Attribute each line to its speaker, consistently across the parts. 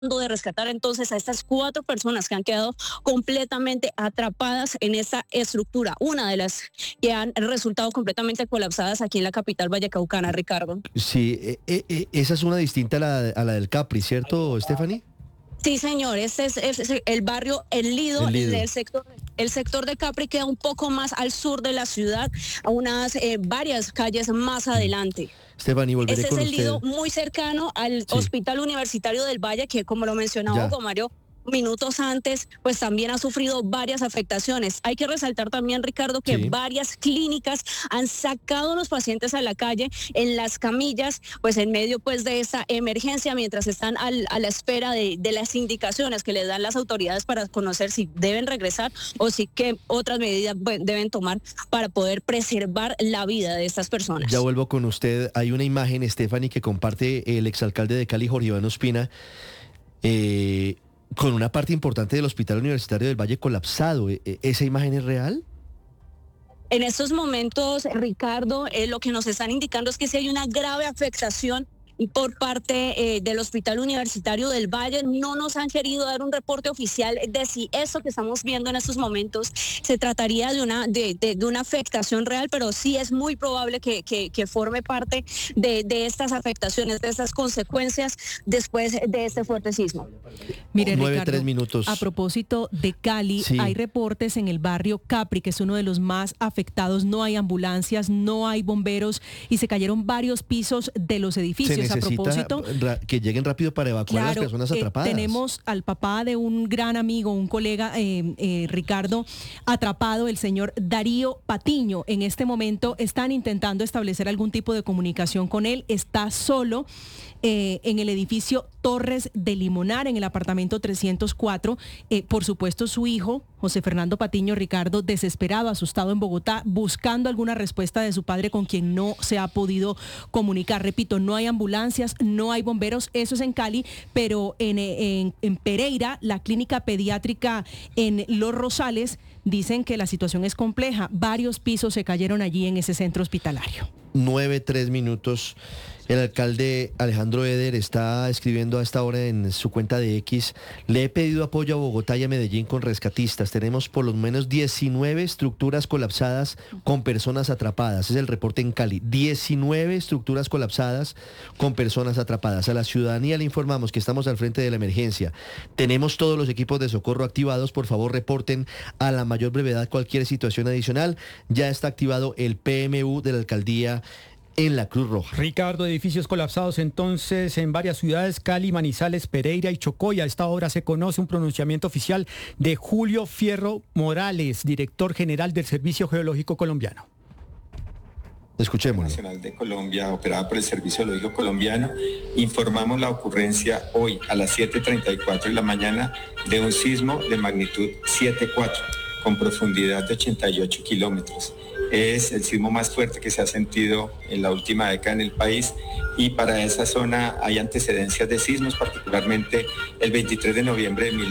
Speaker 1: de rescatar entonces a estas 4 personas que han quedado completamente atrapadas en esta estructura, una de las que han resultado completamente colapsadas aquí en la capital vallecaucana, Ricardo.
Speaker 2: Sí, esa es una distinta a la del Capri, ¿cierto, Stephanie?
Speaker 1: Sí, señor, este es el barrio El Lido,
Speaker 2: El Lido.
Speaker 1: el sector de Capri queda un poco más al sur de la ciudad, a unas varias calles más adelante.
Speaker 2: Stephanie, volveré
Speaker 1: Ese es
Speaker 2: con
Speaker 1: el
Speaker 2: usted.
Speaker 1: Lido muy cercano al
Speaker 2: Sí.
Speaker 1: Hospital Universitario del Valle, que como lo mencionaba
Speaker 2: Ya.
Speaker 1: Hugo Mario, minutos antes, pues también ha sufrido varias afectaciones. Hay que resaltar también, Ricardo, que
Speaker 2: Sí.
Speaker 1: varias clínicas han sacado a los pacientes a la calle en las camillas, pues en medio pues de esta emergencia, mientras están a la espera de las indicaciones que les dan las autoridades para conocer si deben regresar o si qué otras medidas deben tomar para poder preservar la vida de estas personas.
Speaker 2: Ya vuelvo con usted. Hay una imagen, Stephanie, que comparte el exalcalde de Cali, Jorge Iván Ospina, con una parte importante del Hospital Universitario del Valle colapsado. ¿Esa imagen es real?
Speaker 1: En estos momentos, Ricardo, lo que nos están indicando es que sí hay una grave afectación por parte del Hospital Universitario del Valle. No nos han querido dar un reporte oficial de si eso que estamos viendo en estos momentos se trataría de una afectación real, pero sí es muy probable que forme parte de estas afectaciones, de estas consecuencias después de este fuerte sismo.
Speaker 3: Mire,
Speaker 2: 9:03
Speaker 3: Ricardo,
Speaker 2: minutos.
Speaker 3: a propósito de Cali,
Speaker 2: Sí.
Speaker 3: hay reportes en el barrio Capri, que es uno de los más afectados. No hay ambulancias, no hay bomberos y se cayeron varios pisos de los edificios.
Speaker 2: Se
Speaker 3: A
Speaker 2: necesita
Speaker 3: propósito,
Speaker 2: que lleguen rápido para evacuar a las personas atrapadas.
Speaker 3: tenemos al papá de un gran amigo, un colega, Ricardo, atrapado, el señor Darío Patiño. En este momento están intentando establecer algún tipo de comunicación con él. Está solo en el edificio Torres de Limonar, en el apartamento 304. Por supuesto, su hijo, José Fernando Patiño, Ricardo, desesperado, asustado en Bogotá, buscando alguna respuesta de su padre con quien no se ha podido comunicar. Repito, no hay ambulancias, no hay bomberos, eso es en Cali, pero en Pereira, la clínica pediátrica en Los Rosales, dicen que la situación es compleja. Varios pisos se cayeron allí en ese centro hospitalario.
Speaker 2: 9:03 minutos. El alcalde Alejandro Eder está escribiendo a esta hora en su cuenta de X: le he pedido apoyo a Bogotá y a Medellín con rescatistas. Tenemos por lo menos 19 estructuras colapsadas con personas atrapadas. Es el reporte en Cali. 19 estructuras colapsadas con personas atrapadas. A la ciudadanía le informamos que estamos al frente de la emergencia. Tenemos todos los equipos de socorro activados. Por favor, reporten a la mayor brevedad cualquier situación adicional. Ya está activado el PMU de la alcaldía en la Cruz Roja.
Speaker 4: Ricardo, edificios colapsados entonces en varias ciudades: Cali, Manizales, Pereira y Chocó. Y a esta hora se conoce un pronunciamiento oficial de Julio Fierro Morales, director general del Servicio Geológico Colombiano.
Speaker 2: Escuchémoslo.
Speaker 5: Nacional de Colombia, operada por el Servicio Geológico Colombiano, informamos la ocurrencia hoy a las 7:34 de la mañana de un sismo de magnitud 7.4 con profundidad de 88 kilómetros. Es el sismo más fuerte que se ha sentido en la última década en el país, y para esa zona hay antecedencias de sismos, particularmente el 23 de noviembre de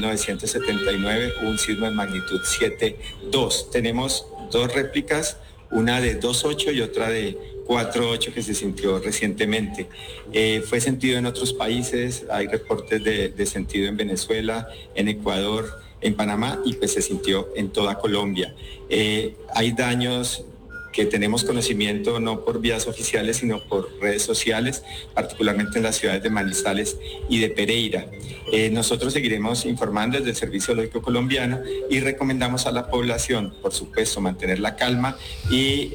Speaker 5: 1979 hubo un sismo de magnitud 7.2. Tenemos 2 réplicas, una de 2.8 y otra de 4.8 que se sintió recientemente. Fue sentido en otros países, hay reportes de sentido en Venezuela, en Ecuador, en Panamá, y pues se sintió en toda Colombia. Hay daños que tenemos conocimiento no por vías oficiales, sino por redes sociales, particularmente en las ciudades de Manizales y de Pereira. Nosotros seguiremos informando desde el Servicio Geológico Colombiano y recomendamos a la población, por supuesto, mantener la calma y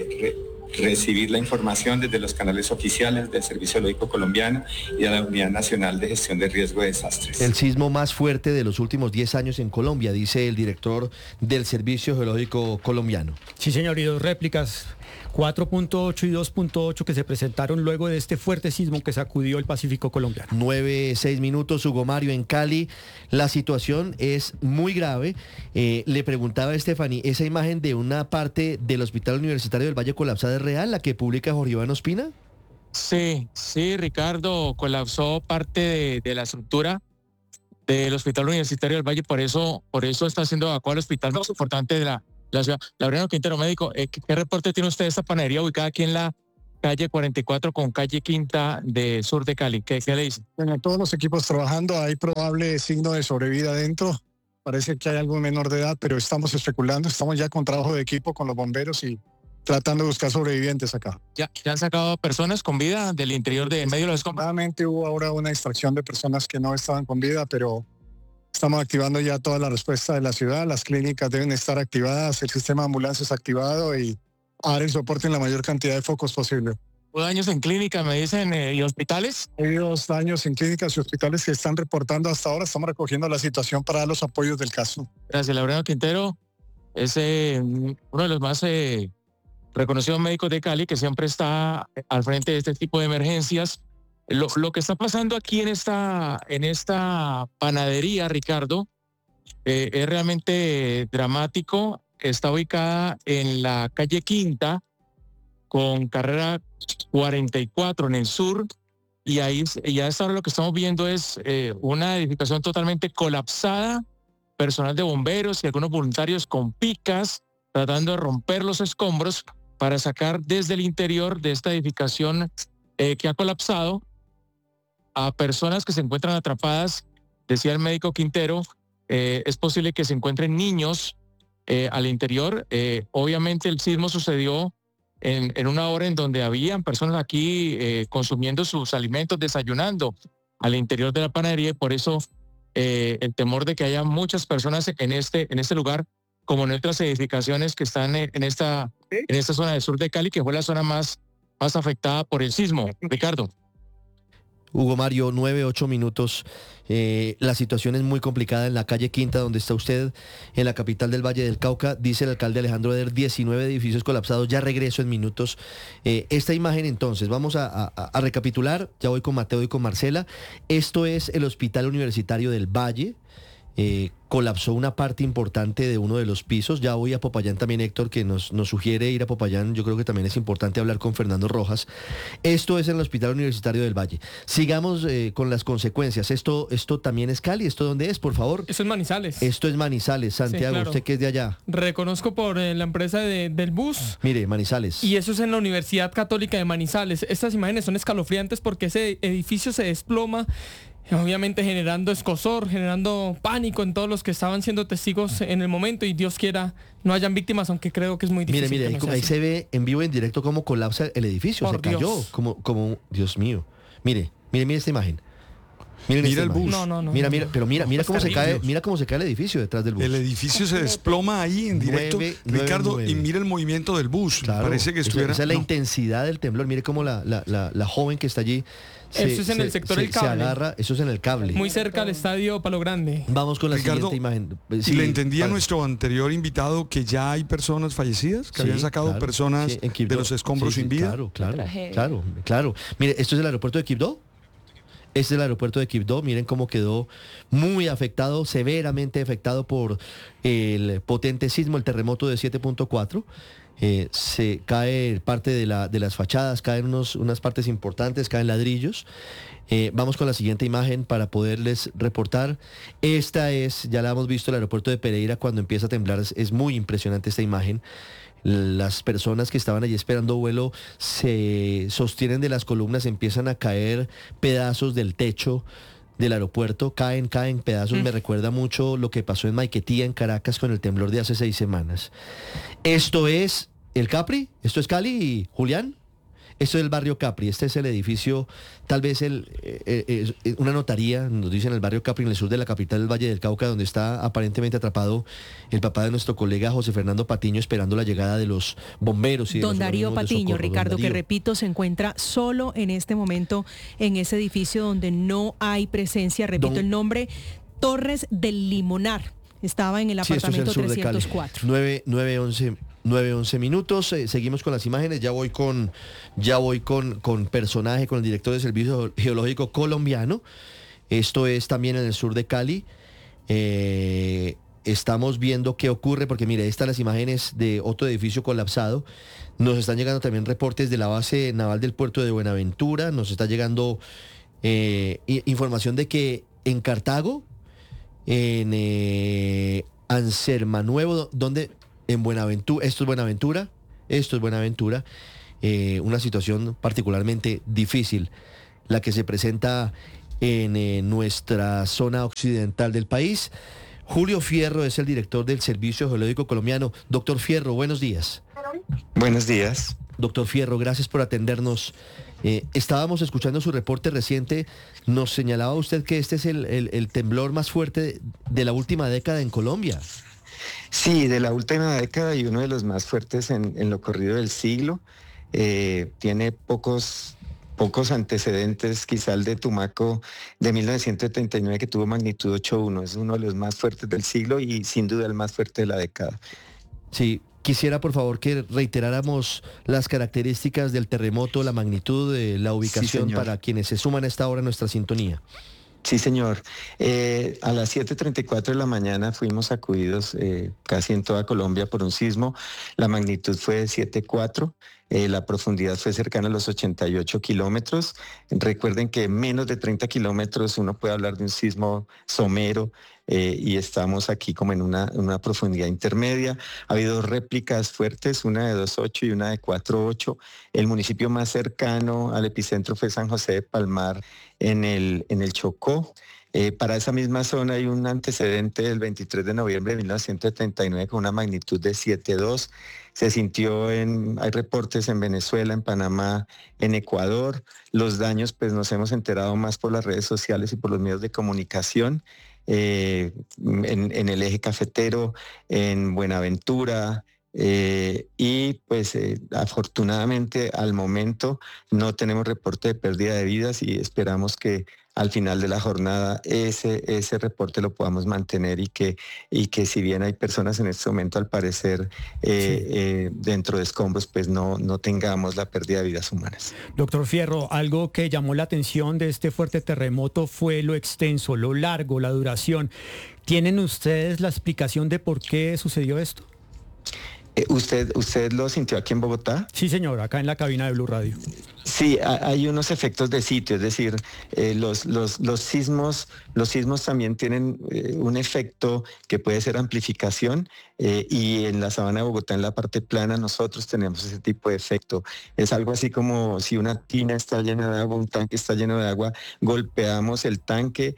Speaker 5: recibir la información desde los canales oficiales del Servicio Geológico Colombiano y de la Unidad Nacional de Gestión de Riesgo de Desastres.
Speaker 2: El sismo más fuerte de los últimos 10 años en Colombia, dice el director del Servicio Geológico Colombiano.
Speaker 4: Sí, señor, y 2 réplicas, 4.8 y 2.8, que se presentaron luego de este fuerte sismo que sacudió el Pacífico colombiano.
Speaker 2: 9:06 minutos, Hugo Mario, en Cali. La situación es muy grave. Le preguntaba a Stephanie, ¿esa imagen de una parte del Hospital Universitario del Valle colapsada es real, la que publica Jorge Iván Ospina?
Speaker 6: Sí, Ricardo, colapsó parte de la estructura del Hospital Universitario del Valle, por eso está siendo evacuado el hospital más importante de la ciudad. Laureano Quintero, médico, ¿qué reporte tiene usted de esta panadería ubicada aquí en la calle 44 con calle Quinta de sur de Cali. ¿Qué le dice?
Speaker 7: Bueno, todos los equipos trabajando, hay probable signo de sobrevida adentro. Parece que hay algún menor de edad, pero estamos especulando. Estamos ya con trabajo de equipo con los bomberos y tratando de buscar sobrevivientes acá.
Speaker 6: ¿Ya han sacado personas con vida del interior de medio de los escombros?
Speaker 7: Nuevamente hubo ahora una extracción de personas que no estaban con vida, pero estamos activando ya toda la respuesta de la ciudad. Las clínicas deben estar activadas, el sistema de ambulancias activado y a dar el soporte en la mayor cantidad de focos posible.
Speaker 6: ¿Hubo daños en clínicas, me dicen, y hospitales?
Speaker 7: Hay dos daños en clínicas y hospitales que están reportando hasta ahora. Estamos recogiendo la situación para dar los apoyos del caso.
Speaker 6: Gracias, Laureano Quintero. Es uno de los más reconocidos médicos de Cali, que siempre está al frente de este tipo de emergencias. Lo que está pasando aquí en esta panadería, Ricardo, es realmente dramático. Está ubicada en la calle Quinta con carrera 44 en el sur, y ahí ya hasta ahora lo que estamos viendo es una edificación totalmente colapsada, personal de bomberos y algunos voluntarios con picas tratando de romper los escombros para sacar desde el interior de esta edificación que ha colapsado a personas que se encuentran atrapadas. Decía el médico Quintero, es posible que se encuentren niños al interior. Obviamente el sismo sucedió en una hora en donde habían personas aquí consumiendo sus alimentos, desayunando al interior de la panadería, y por eso el temor de que haya muchas personas en este lugar, como en otras edificaciones que están en esta zona del sur de Cali, que fue la zona más afectada por el sismo. Ricardo.
Speaker 2: Hugo Mario, 9-8 minutos. La situación es muy complicada en la calle Quinta, donde está usted, en la capital del Valle del Cauca. Dice el alcalde Alejandro Eder, 19 edificios colapsados. Ya regreso en minutos. Esta imagen, entonces, vamos a recapitular. Ya voy con Mateo y con Marcela. Esto es el Hospital Universitario del Valle. Colapsó una parte importante de uno de los pisos. Ya voy a Popayán también, Héctor, que nos sugiere ir a Popayán. Yo creo que también es importante hablar con Fernando Rojas. Esto es en el Hospital Universitario del Valle. Sigamos con las consecuencias. Esto también es Cali. ¿Esto dónde es, por favor?
Speaker 8: Eso es Manizales.
Speaker 2: Esto es Manizales. Santiago, sí, claro. Usted que es de allá.
Speaker 8: Reconozco por la empresa del bus.
Speaker 2: Mire, Manizales.
Speaker 8: Y eso es en la Universidad Católica de Manizales. Estas imágenes son escalofriantes porque ese edificio se desploma, obviamente generando escozor, generando pánico en todos los que estaban siendo testigos en el momento, y Dios quiera no hayan víctimas, aunque creo que es muy difícil.
Speaker 2: Mire, ahí se ve en vivo, en directo, cómo colapsa el edificio. Se cayó, como Dios mío. Mire esta imagen.
Speaker 9: Mira el bus.
Speaker 8: No.
Speaker 2: Mira cómo se cae, mira cómo se cae el edificio detrás del bus.
Speaker 9: El edificio se desploma ahí en directo, Ricardo, y mira el movimiento del bus.
Speaker 2: Claro,
Speaker 9: parece que estuviera.
Speaker 2: Esa es la intensidad del temblor. Mire cómo la joven que está allí.
Speaker 8: Eso es en el sector del cable.
Speaker 2: Se agarra, eso es en el cable.
Speaker 8: Muy cerca al estadio Palo Grande.
Speaker 2: Vamos con la
Speaker 9: Ricardo,
Speaker 2: siguiente imagen.
Speaker 9: Sí, le entendía a nuestro anterior invitado que ya hay personas fallecidas, que habían sacado personas de los escombros sin vida.
Speaker 2: Claro. Mire, esto es el aeropuerto de Quibdó. Este es el aeropuerto de Quibdó. Miren cómo quedó muy afectado, severamente afectado por el potente sismo, el terremoto de 7.4. Se cae parte de las fachadas, caen unas partes importantes, caen ladrillos. Vamos con la siguiente imagen para poderles reportar. Esta es, ya la hemos visto, el aeropuerto de Pereira cuando empieza a temblar. Es muy impresionante esta imagen. Las personas que estaban allí esperando vuelo se sostienen de las columnas, empiezan a caer pedazos del techo del aeropuerto, caen pedazos. Me recuerda mucho lo que pasó en Maiquetía, en Caracas, con el temblor de hace 6 semanas. Esto es el Capri, esto es Cali, Julián. Esto es el barrio Capri, este es el edificio, tal vez una notaría, nos dicen, el barrio Capri, en el sur de la capital del Valle del Cauca, donde está aparentemente atrapado el papá de nuestro colega José Fernando Patiño, esperando la llegada de los bomberos y de
Speaker 3: Don Darío Patiño, Ricardo, que repito, se encuentra solo en este momento en ese edificio donde no hay presencia, repito el nombre, Torres del Limonar. Estaba en el apartamento 304.
Speaker 2: 9-11 minutos. Seguimos con las imágenes. Ya voy con personaje, con el director del Servicio Geológico Colombiano. Esto es también en el sur de Cali. Estamos viendo qué ocurre, porque mire, estas las imágenes de otro edificio colapsado. Nos están llegando también reportes de la base naval del puerto de Buenaventura. Nos está llegando información de que en Cartago, en Anserma Nuevo, donde en Buenaventura, esto es Buenaventura, una situación particularmente difícil, la que se presenta en nuestra zona occidental del país. Julio Fierro es el director del Servicio Geológico Colombiano. Doctor Fierro, buenos días.
Speaker 10: Buenos días.
Speaker 2: Doctor Fierro, gracias por atendernos. Estábamos escuchando su reporte reciente. Nos señalaba usted que este es el temblor más fuerte de la última década en Colombia.
Speaker 10: Sí, de la última década y uno de los más fuertes en lo corrido del siglo. Tiene pocos antecedentes, quizá el de Tumaco de 1979 que tuvo magnitud 8.1, es uno de los más fuertes del siglo y sin duda el más fuerte de la década.
Speaker 2: Sí, quisiera por favor que reiteráramos las características del terremoto, la magnitud, la ubicación para quienes se suman a esta hora a nuestra sintonía.
Speaker 10: Sí, señor. A las 7:34 de la mañana fuimos sacudidos casi en toda Colombia por un sismo. La magnitud fue de 7.4. La profundidad fue cercana a los 88 kilómetros. Recuerden que menos de 30 kilómetros uno puede hablar de un sismo somero y estamos aquí como en una profundidad intermedia. Ha habido réplicas fuertes, una de 2.8 y una de 4.8. El municipio más cercano al epicentro fue San José de Palmar en el Chocó. Para esa misma zona hay un antecedente del 23 de noviembre de 1979 con una magnitud de 7.2. Se sintió hay reportes en Venezuela, en Panamá, en Ecuador. Los daños, pues nos hemos enterado más por las redes sociales y por los medios de comunicación. En el eje cafetero, en Buenaventura, y pues afortunadamente al momento no tenemos reporte de pérdida de vidas y esperamos que al final de la jornada ese reporte lo podamos mantener y que si bien hay personas en este momento al parecer dentro de escombros, pues no tengamos la pérdida de vidas humanas.
Speaker 4: Doctor Fierro, algo que llamó la atención de este fuerte terremoto fue lo extenso, lo largo, la duración. ¿Tienen ustedes la explicación de por qué sucedió esto?
Speaker 10: ¿Usted lo sintió aquí en Bogotá?
Speaker 4: Sí, señor, acá en la cabina de Blue Radio.
Speaker 10: Sí, hay unos efectos de sitio, es decir, los sismos también tienen un efecto que puede ser amplificación y en la sabana de Bogotá, en la parte plana, nosotros tenemos ese tipo de efecto. Es algo así como si una tina está llena de agua, un tanque está lleno de agua, golpeamos el tanque,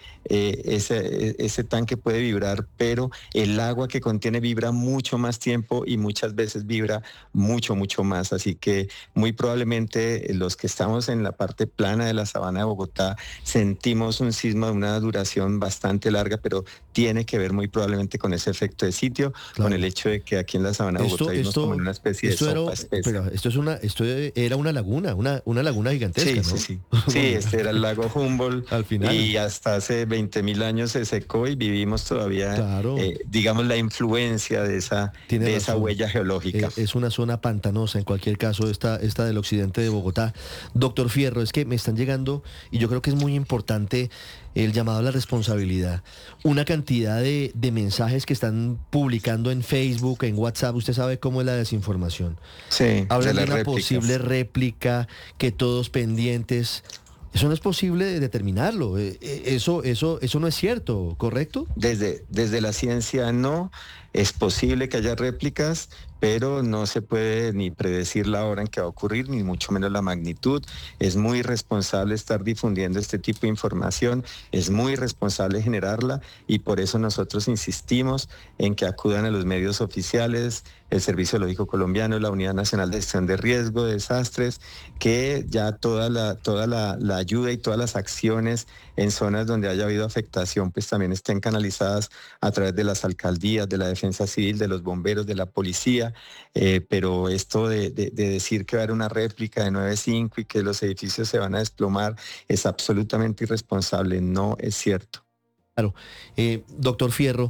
Speaker 10: ese tanque puede vibrar, pero el agua que contiene vibra mucho más tiempo y muchas veces vibra mucho más. Así que muy probablemente los que estamos en la parte plana de la sabana de Bogotá sentimos un sismo de una duración bastante larga, pero tiene que ver muy probablemente con ese efecto de sitio, con el hecho de que aquí en la sabana de Bogotá vivimos como en una especie de sopa espesa.
Speaker 2: Pero esto era una laguna, una laguna gigantesca,
Speaker 10: sí,
Speaker 2: ¿no?
Speaker 10: Sí, este era el lago Humboldt al final. Y hasta hace 20.000 años se secó y vivimos todavía, digamos, la influencia de esa huella geológica.
Speaker 2: Es una zona pantanosa en cualquier caso, esta del occidente de Bogotá. Doctor Fierro, es que me están llegando, y yo creo que es muy importante el llamado a la responsabilidad. Una cantidad de mensajes que están publicando en Facebook, en WhatsApp, usted sabe cómo es la desinformación.
Speaker 10: Sí,
Speaker 2: hablan de una posible réplica, que todos pendientes. Eso no es posible determinarlo. Eso no es cierto, ¿correcto?
Speaker 10: Desde la ciencia no. Es posible que haya réplicas, pero no se puede ni predecir la hora en que va a ocurrir, ni mucho menos la magnitud. Es muy irresponsable estar difundiendo este tipo de información, es muy irresponsable generarla y por eso nosotros insistimos en que acudan a los medios oficiales, el Servicio Geológico Colombiano, la Unidad Nacional de Gestión de Riesgo, de Desastres, que ya toda la ayuda y todas las acciones en zonas donde haya habido afectación, pues también estén canalizadas a través de las alcaldías, de la Defensa Civil, de los bomberos, de la policía, pero esto de decir que va a haber una réplica de 9.5 y que los edificios se van a desplomar es absolutamente irresponsable, no es cierto.
Speaker 2: Claro, doctor Fierro,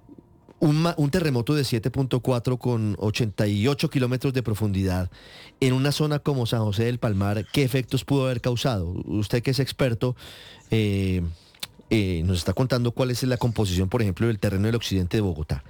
Speaker 2: un terremoto de 7.4 con 88 kilómetros de profundidad en una zona como San José del Palmar, ¿qué efectos pudo haber causado? Usted que es experto, nos está contando cuál es la composición, por ejemplo, del terreno del occidente de Bogotá.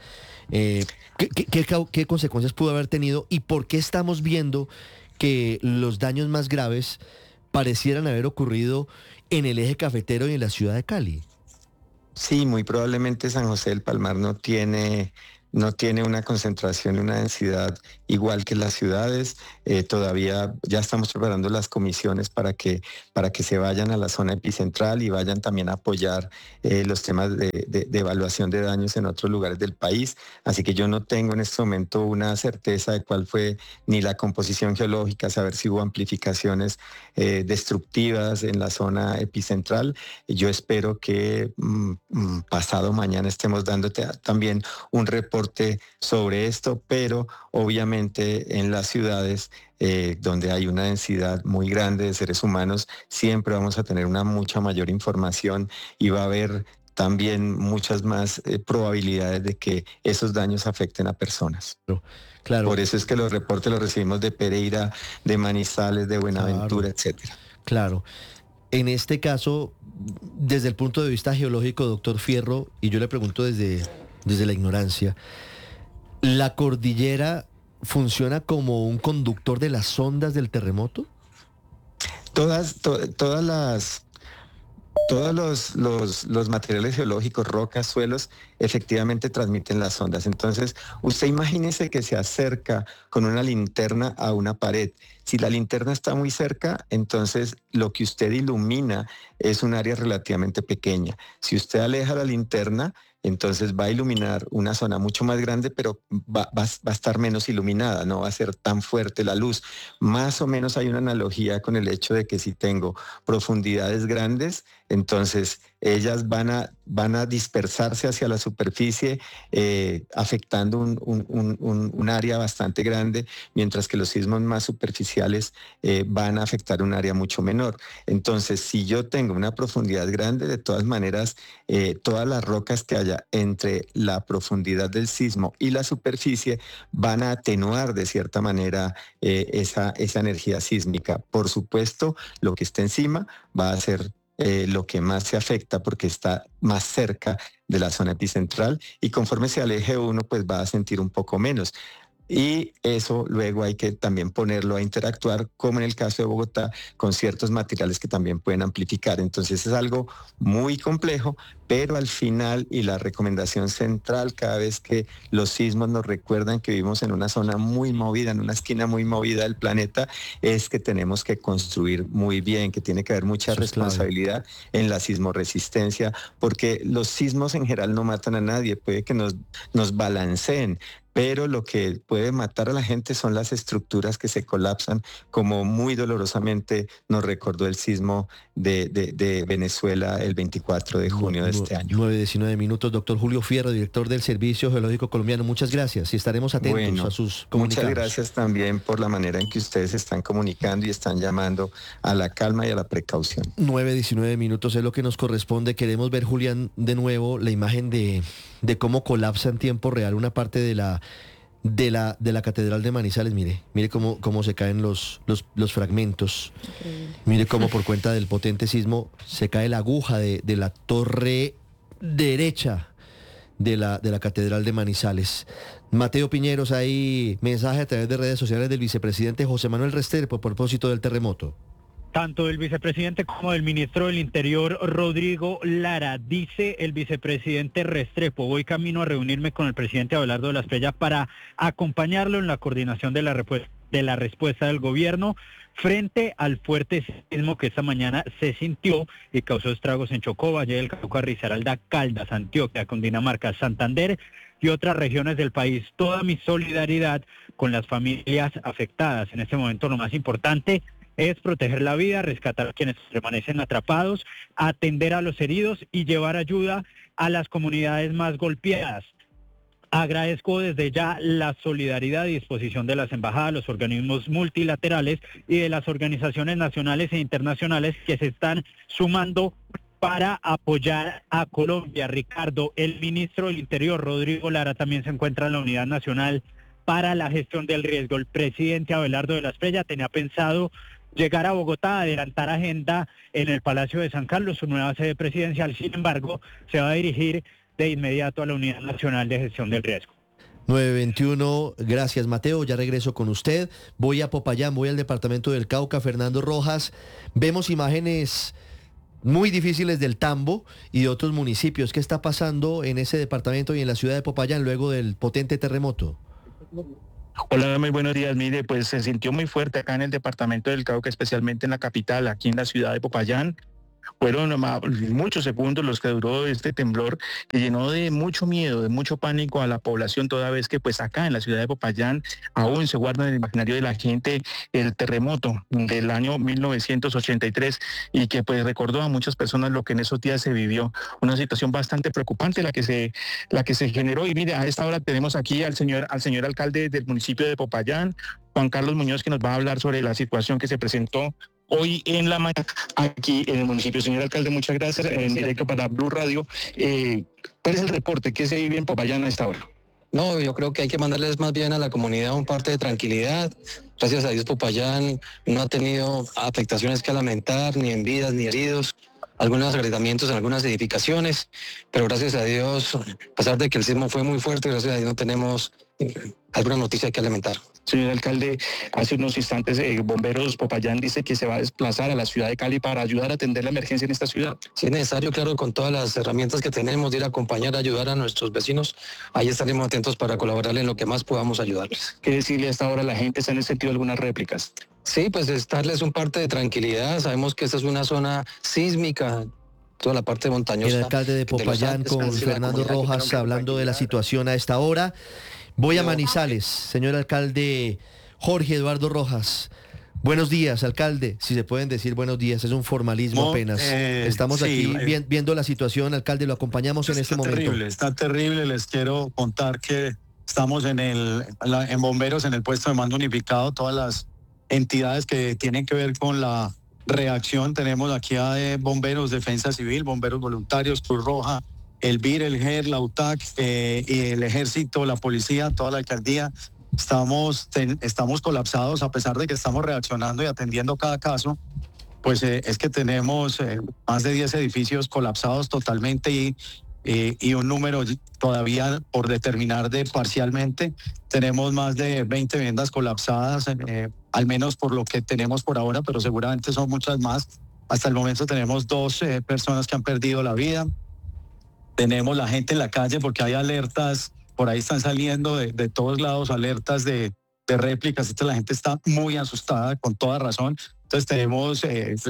Speaker 2: ¿Qué consecuencias pudo haber tenido y por qué estamos viendo que los daños más graves parecieran haber ocurrido en el eje cafetero y en la ciudad de Cali?
Speaker 10: Sí, muy probablemente San José del Palmar no tiene no tiene una concentración y una densidad igual que las ciudades. Todavía ya estamos preparando las comisiones para que se vayan a la zona epicentral y vayan también a apoyar los temas de evaluación de daños en otros lugares del país. Así que yo no tengo en este momento una certeza de cuál fue ni la composición geológica, saber si hubo amplificaciones destructivas en la zona epicentral. Yo espero que pasado mañana estemos dándote también un reporte sobre esto, pero obviamente en las ciudades donde hay una densidad muy grande de seres humanos, siempre vamos a tener una mucha mayor información y va a haber también muchas más probabilidades de que esos daños afecten a personas.
Speaker 2: Claro.
Speaker 10: Por eso es que los reportes los recibimos de Pereira, de Manizales, de Buenaventura, etcétera.
Speaker 2: Claro. En este caso, desde el punto de vista geológico, doctor Fierro, y yo le pregunto desde la ignorancia, ¿la cordillera funciona como un conductor de las ondas del terremoto?
Speaker 10: Todos los materiales geológicos, rocas, suelos, efectivamente transmiten las ondas. Entonces, usted imagínese que se acerca con una linterna a una pared. Si la linterna está muy cerca, entonces lo que usted ilumina es un área relativamente pequeña. Si usted aleja la linterna, entonces va a iluminar una zona mucho más grande, pero va a estar menos iluminada, no va a ser tan fuerte la luz. Más o menos hay una analogía con el hecho de que si tengo profundidades grandes, entonces ellas van a dispersarse hacia la superficie, afectando un área bastante grande, mientras que los sismos más superficiales van a afectar un área mucho menor. Entonces, si yo tengo una profundidad grande, de todas maneras, todas las rocas que haya entre la profundidad del sismo y la superficie van a atenuar de cierta manera esa energía sísmica. Por supuesto, lo que está encima va a ser lo que más se afecta porque está más cerca de la zona epicentral, y conforme se aleje uno, pues va a sentir un poco menos. Y eso luego hay que también ponerlo a interactuar, como en el caso de Bogotá, con ciertos materiales que también pueden amplificar. Entonces es algo muy complejo, pero al final, y la recomendación central cada vez que los sismos nos recuerdan que vivimos en una zona muy movida, en una esquina muy movida del planeta, es que tenemos que construir muy bien, que tiene que haber mucha responsabilidad en la sismoresistencia, porque los sismos en general no matan a nadie, puede que nos balanceen, pero lo que puede matar a la gente son las estructuras que se colapsan, como muy dolorosamente nos recordó el sismo de Venezuela el 24 de junio de este año.
Speaker 2: 9:19 minutos. Doctor Julio Fierro, director del Servicio Geológico Colombiano, muchas gracias y estaremos atentos a sus comunicados.
Speaker 10: Muchas gracias también por la manera en que ustedes están comunicando y están llamando a la calma y a la precaución.
Speaker 2: 9:19 minutos es lo que nos corresponde. Queremos ver, Julián, de nuevo la imagen de cómo colapsa en tiempo real una parte de la Catedral de Manizales. Mire cómo se caen los fragmentos. Mire cómo por cuenta del potente sismo se cae la aguja de la torre derecha de la Catedral de Manizales. Mateo Piñeros, hay mensaje a través de redes sociales del vicepresidente José Manuel Restrepo a propósito del terremoto.
Speaker 11: Tanto del vicepresidente como del ministro del Interior, Rodrigo Lara. Dice el vicepresidente Restrepo: voy camino a reunirme con el presidente Abelardo de la Espriella para acompañarlo en la coordinación de la respuesta del gobierno frente al fuerte sismo que esta mañana se sintió y causó estragos en Chocó, Valle del Cauca, Risaralda, Caldas, Antioquia, Cundinamarca, Santander y otras regiones del país. Toda mi solidaridad con las familias afectadas. En este momento lo más importante es proteger la vida, rescatar a quienes permanecen atrapados, atender a los heridos y llevar ayuda a las comunidades más golpeadas. Agradezco desde ya la solidaridad y disposición de las embajadas, los organismos multilaterales y de las organizaciones nacionales e internacionales que se están sumando para apoyar a Colombia. Ricardo, el ministro del Interior, Rodrigo Lara, también se encuentra en la Unidad Nacional para la Gestión del Riesgo. El presidente Abelardo de la Espriella tenía pensado llegar a Bogotá, adelantar agenda en el Palacio de San Carlos, su nueva sede presidencial. Sin embargo, se va a dirigir de inmediato a la Unidad Nacional de Gestión del Riesgo.
Speaker 2: 9:21, gracias Mateo, ya regreso con usted. Voy a Popayán, voy al departamento del Cauca. Fernando Rojas, vemos imágenes muy difíciles del Tambo y de otros municipios. ¿Qué está pasando en ese departamento y en la ciudad de Popayán luego del potente terremoto?
Speaker 12: Hola, muy buenos días. Mire, pues se sintió muy fuerte acá en el departamento del Cauca, especialmente en la capital, aquí en la ciudad de Popayán. Fueron muchos segundos los que duró este temblor, que llenó de mucho miedo, de mucho pánico a la población, toda vez que pues acá en la ciudad de Popayán aún se guarda en el imaginario de la gente el terremoto del año 1983 y que pues recordó a muchas personas lo que en esos días se vivió. Una situación bastante preocupante la que se generó. Y mire, a esta hora tenemos aquí al señor alcalde del municipio de Popayán, Juan Carlos Muñoz, que nos va a hablar sobre la situación que se presentó hoy en la mañana aquí en el municipio. Señor alcalde, muchas gracias. En directo para Blue Radio. ¿Cuál es el reporte? ¿Qué se vive en Popayán a esta hora?
Speaker 13: No, yo creo que hay que mandarles más bien a la comunidad un parte de tranquilidad. Gracias a Dios Popayán no ha tenido afectaciones que lamentar, ni en vidas ni heridos. Algunos agregamientos en algunas edificaciones, pero gracias a Dios, a pesar de que el sismo fue muy fuerte, gracias a Dios no tenemos alguna noticia que lamentar.
Speaker 12: Señor alcalde, hace unos instantes Bomberos Popayán dice que se va a desplazar a la ciudad de Cali para ayudar a atender la emergencia en esta ciudad.
Speaker 13: Si es necesario, claro, con todas las herramientas que tenemos de ir a acompañar, ayudar a nuestros vecinos, ahí estaremos atentos para colaborar en lo que más podamos ayudarles.
Speaker 12: ¿Qué decirle hasta ahora a la gente? ¿Se han sentido algunas réplicas?
Speaker 13: Sí, pues darles un parte de tranquilidad. Sabemos que esta es una zona sísmica, toda la parte montañosa.
Speaker 2: El alcalde de Popayán con Fernando Rojas hablando de la situación a esta hora. Voy a Manizales, señor alcalde Jorge Eduardo Rojas. Buenos días, alcalde. Si se pueden decir buenos días, es un formalismo apenas. Estamos
Speaker 14: sí,
Speaker 2: aquí viendo la situación, alcalde, lo acompañamos en este momento.
Speaker 14: Está terrible. Les quiero contar que estamos en Bomberos, en el puesto de mando unificado, todas las entidades que tienen que ver con la reacción. Tenemos aquí a Bomberos, Defensa Civil, Bomberos Voluntarios, Cruz Roja, el BIR, el GER, la UTAC, y el Ejército, la Policía, toda la alcaldía. Estamos colapsados a pesar de que estamos reaccionando y atendiendo cada caso. Pues es que tenemos más de 10 edificios colapsados totalmente y un número todavía por determinar parcialmente. Tenemos más de 20 viviendas colapsadas, al menos por lo que tenemos por ahora, pero seguramente son muchas más. Hasta el momento tenemos 2 personas que han perdido la vida. Tenemos la gente en la calle porque hay alertas, por ahí están saliendo de todos lados alertas de réplicas. La gente está muy asustada, con toda razón. Entonces tenemos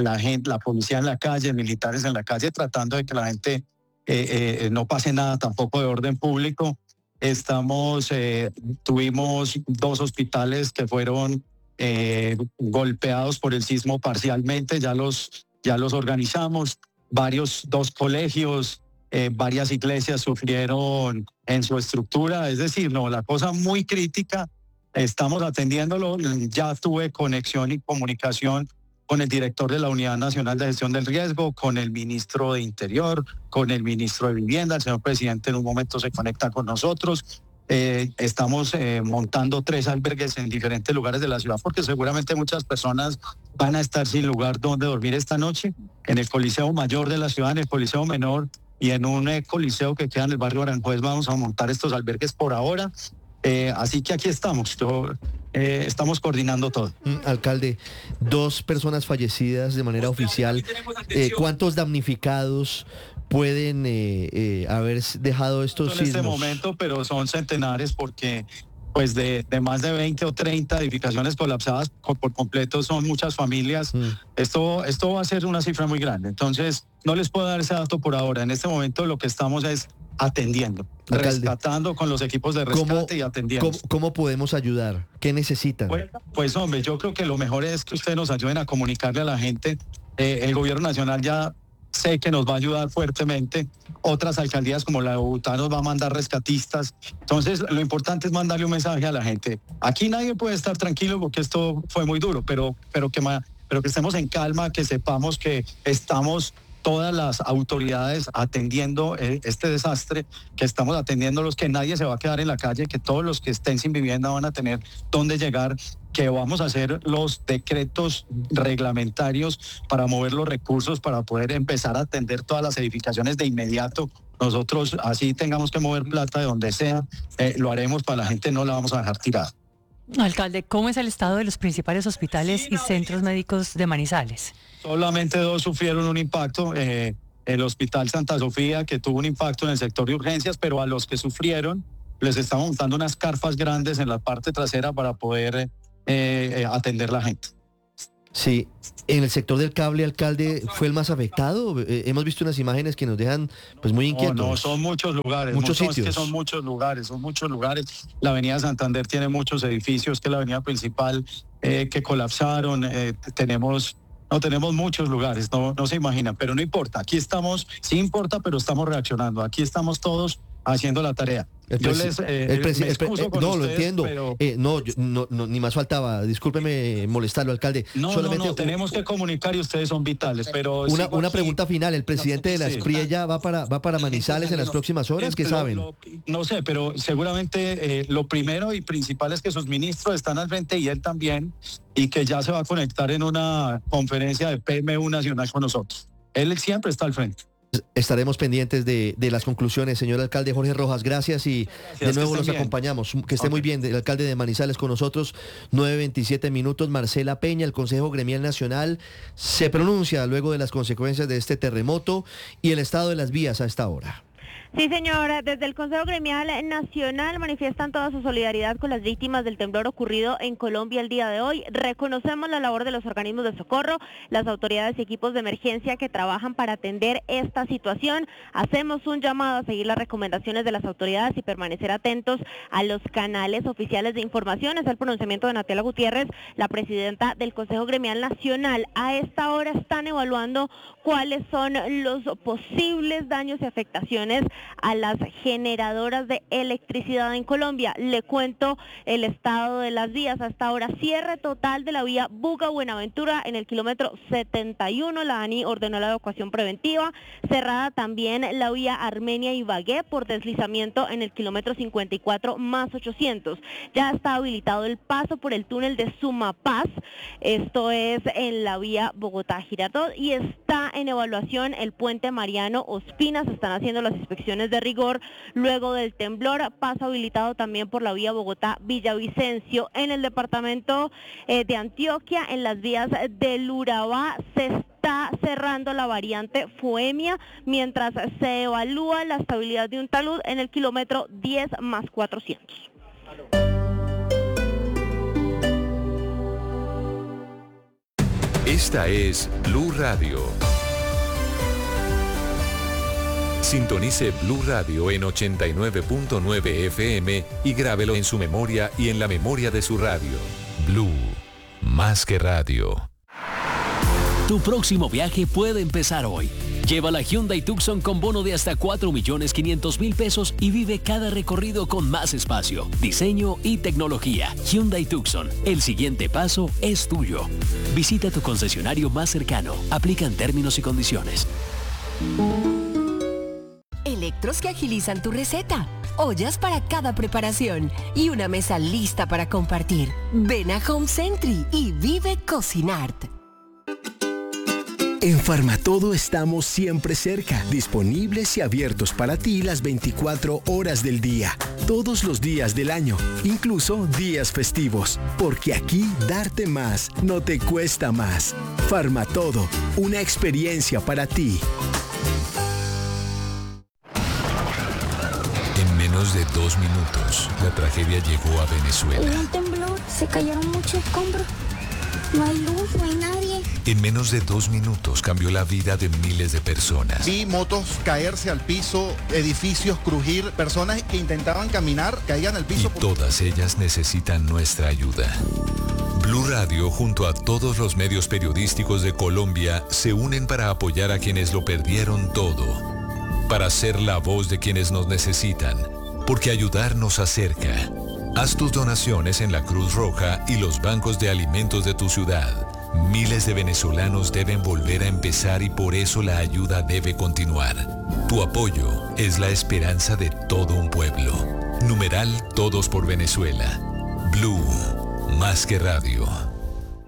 Speaker 14: la policía en la calle, militares en la calle, tratando de que la gente no pase nada tampoco de orden público. Tuvimos 2 hospitales que fueron golpeados por el sismo parcialmente, ya los organizamos. 2 colegios, varias iglesias sufrieron en su estructura, es decir, la cosa muy crítica, estamos atendiéndolo. Ya tuve conexión y comunicación con el director de la Unidad Nacional de Gestión del Riesgo, con el ministro de Interior, con el ministro de Vivienda. El señor presidente en un momento se conecta con nosotros. Estamos montando 3 albergues en diferentes lugares de la ciudad porque seguramente muchas personas van a estar sin lugar donde dormir esta noche, en el Coliseo Mayor de la ciudad, en el Coliseo Menor y en un coliseo que queda en el barrio Aranjuez. Vamos a montar estos albergues por ahora. Así que aquí estamos, estamos coordinando todo.
Speaker 2: Alcalde, 2 personas fallecidas de manera oficial. ¿Cuántos damnificados pueden haber dejado estos sismos?
Speaker 14: En este momento, pero son centenares porque pues de más de 20 o 30 edificaciones colapsadas por completo son muchas familias. Esto va a ser una cifra muy grande. Entonces, no les puedo dar ese dato por ahora. En este momento lo que estamos es atendiendo, alcalde, rescatando con los equipos de rescate y atendiendo.
Speaker 2: ¿Cómo podemos ayudar? ¿Qué necesitan?
Speaker 14: Pues hombre, yo creo que lo mejor es que ustedes nos ayuden a comunicarle a la gente. El gobierno nacional ya sé que nos va a ayudar fuertemente. Otras alcaldías como la de Bogotá nos va a mandar rescatistas. Entonces, lo importante es mandarle un mensaje a la gente. Aquí nadie puede estar tranquilo porque esto fue muy duro, pero que estemos en calma, que sepamos que estamos todas las autoridades atendiendo este desastre, que estamos atendiéndolos, que nadie se va a quedar en la calle, que todos los que estén sin vivienda van a tener dónde llegar, que vamos a hacer los decretos reglamentarios para mover los recursos para poder empezar a atender todas las edificaciones de inmediato. Nosotros, así tengamos que mover plata de donde sea, lo haremos para la gente, no la vamos a dejar tirada.
Speaker 15: Alcalde, ¿cómo es el estado de los principales hospitales y centros médicos de Manizales?
Speaker 14: Solamente 2 sufrieron un impacto. El Hospital Santa Sofía, que tuvo un impacto en el sector de urgencias, pero a los que sufrieron les estamos montando unas carpas grandes en la parte trasera para poder atender la gente.
Speaker 2: Sí, en el sector del cable, alcalde, ¿fue el más afectado? Hemos visto unas imágenes que nos dejan pues muy inquietos.
Speaker 14: No, son muchos lugares.
Speaker 2: Muchos sitios.
Speaker 14: Es que son muchos lugares. La avenida Santander tiene muchos edificios, que es la avenida principal, que colapsaron. Tenemos muchos lugares, no se imaginan, pero no importa. Aquí estamos, sí importa, pero estamos reaccionando. Aquí estamos todos haciendo la tarea.
Speaker 2: Lo entiendo. Pero... ni más faltaba. Discúlpeme molestarlo, alcalde.
Speaker 14: Solamente tenemos que comunicar y ustedes son vitales. Pero
Speaker 2: una pregunta final. ¿El presidente de la Espriella va para Manizales en las próximas horas? ¿Qué saben?
Speaker 14: No sé, pero seguramente lo primero y principal es que sus ministros están al frente y él también, y que ya se va a conectar en una conferencia de PMU nacional con nosotros. Él siempre está al frente.
Speaker 2: Estaremos pendientes de las conclusiones, señor alcalde Jorge Rojas. Gracias y de nuevo nos acompañamos. Que esté muy bien. El alcalde de Manizales con nosotros, 9:27 minutos. Marcela Peña, el Consejo Gremial Nacional, se pronuncia luego de las consecuencias de este terremoto y el estado de las vías a esta hora.
Speaker 16: Sí, señora. Desde el Consejo Gremial Nacional manifiestan toda su solidaridad con las víctimas del temblor ocurrido en Colombia el día de hoy. Reconocemos la labor de los organismos de socorro, las autoridades y equipos de emergencia que trabajan para atender esta situación. Hacemos un llamado a seguir las recomendaciones de las autoridades y permanecer atentos a los canales oficiales de información. Es el pronunciamiento de Natalia Gutiérrez, la presidenta del Consejo Gremial Nacional. A esta hora están evaluando cuáles son los posibles daños y afectaciones a las generadoras de electricidad en Colombia. Le cuento el estado de las vías. Hasta ahora, cierre total de la vía Buga-Buenaventura en el kilómetro 71. La ANI ordenó la evacuación preventiva. Cerrada también la vía Armenia-Ibagué por deslizamiento en el kilómetro 54 más 800. Ya está habilitado el paso por el túnel de Sumapaz. Esto es en la vía Bogotá-Girardot, y está en evaluación el puente Mariano Ospina. Se están haciendo las inspecciones de rigor luego del temblor. Paso habilitado también por la vía Bogotá-Villavicencio. En el departamento de Antioquia, en las vías del Urabá, se está cerrando la variante Foemia mientras se evalúa la estabilidad de un talud en el kilómetro 10 más 400.
Speaker 17: Esta es Blue Radio. Sintonice Blue Radio en 89.9 FM y grábelo en su memoria y en la memoria de su radio. Blue, más que radio.
Speaker 18: Tu próximo viaje puede empezar hoy. Lleva la Hyundai Tucson con bono de hasta 4.500.000 pesos y vive cada recorrido con más espacio, diseño y tecnología. Hyundai Tucson, el siguiente paso es tuyo. Visita tu concesionario más cercano. Aplican términos y condiciones.
Speaker 19: Electros que agilizan tu receta, ollas para cada preparación y una mesa lista para compartir. Ven a Home Century y vive Cocinart.
Speaker 20: En Farmatodo estamos siempre cerca, disponibles y abiertos para ti las 24 horas del día, todos los días del año, incluso días festivos, porque aquí darte más no te cuesta más. Farmatodo, una experiencia para ti.
Speaker 17: En menos de 2 minutos, la tragedia llegó a Venezuela.
Speaker 21: Hubo un temblor, se cayeron muchos escombros. No hay luz, no hay nadie.
Speaker 17: En menos de 2 minutos cambió la vida de miles de personas.
Speaker 22: Vi motos caerse al piso, edificios crujir, personas que intentaban caminar, caían al piso.
Speaker 17: Y todas ellas necesitan nuestra ayuda. Blue Radio, junto a todos los medios periodísticos de Colombia, se unen para apoyar a quienes lo perdieron todo. Para ser la voz de quienes nos necesitan. Porque ayudar nos acerca. Haz tus donaciones en la Cruz Roja y los bancos de alimentos de tu ciudad. Miles de venezolanos deben volver a empezar y por eso la ayuda debe continuar. Tu apoyo es la esperanza de todo un pueblo. Numeral Todos por Venezuela. Blue, más que radio.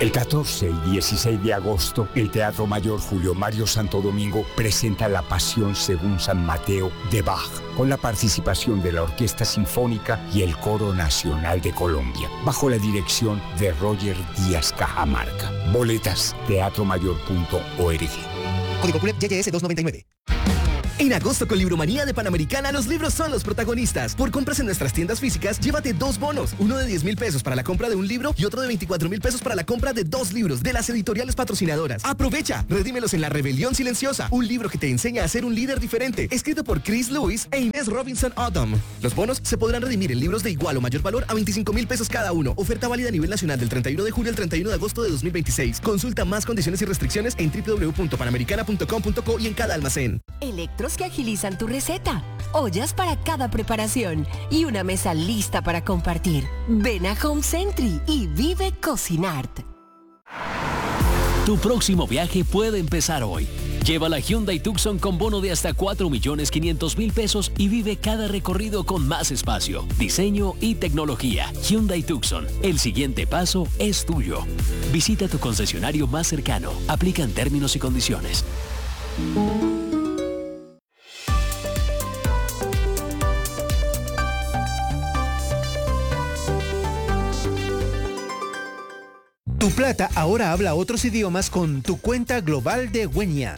Speaker 1: El 14 y 16 de agosto, el Teatro Mayor Julio Mario Santo Domingo presenta La Pasión según San Mateo de Bach, con la participación de la Orquesta Sinfónica y el Coro Nacional de Colombia, bajo la dirección de Roger Díaz Cajamarca. Boletas, teatromayor.org.
Speaker 5: Código PUNEP YS 299. En agosto con Libromanía de Panamericana, los libros son los protagonistas. Por compras en nuestras tiendas físicas, llévate 2 bonos. Uno de 10,000 pesos para la compra de un libro y otro de 24,000 pesos para la compra de 2 libros de las editoriales patrocinadoras. ¡Aprovecha! Redímelos en La Rebelión Silenciosa, un libro que te enseña a ser un líder diferente, escrito por Chris Lewis e Inés Robinson Autumn. Los bonos se podrán redimir en libros de igual o mayor valor a 25,000 pesos cada uno. Oferta válida a nivel nacional del 31 de julio al 31 de agosto de 2026. Consulta más condiciones y restricciones en www.panamericana.com.co y en cada almacén.
Speaker 19: Electros que agilizan tu receta, ollas para cada preparación y una mesa lista para compartir. Ven a Home Century y vive Cocinart.
Speaker 18: Tu próximo viaje puede empezar hoy. Lleva la Hyundai Tucson con bono de hasta 4.500.000 pesos y vive cada recorrido con más espacio, diseño y tecnología. Hyundai Tucson, el siguiente paso es tuyo. Visita tu concesionario más cercano. Aplican términos y condiciones.
Speaker 23: Tu plata ahora habla otros idiomas con tu cuenta global de Wenia.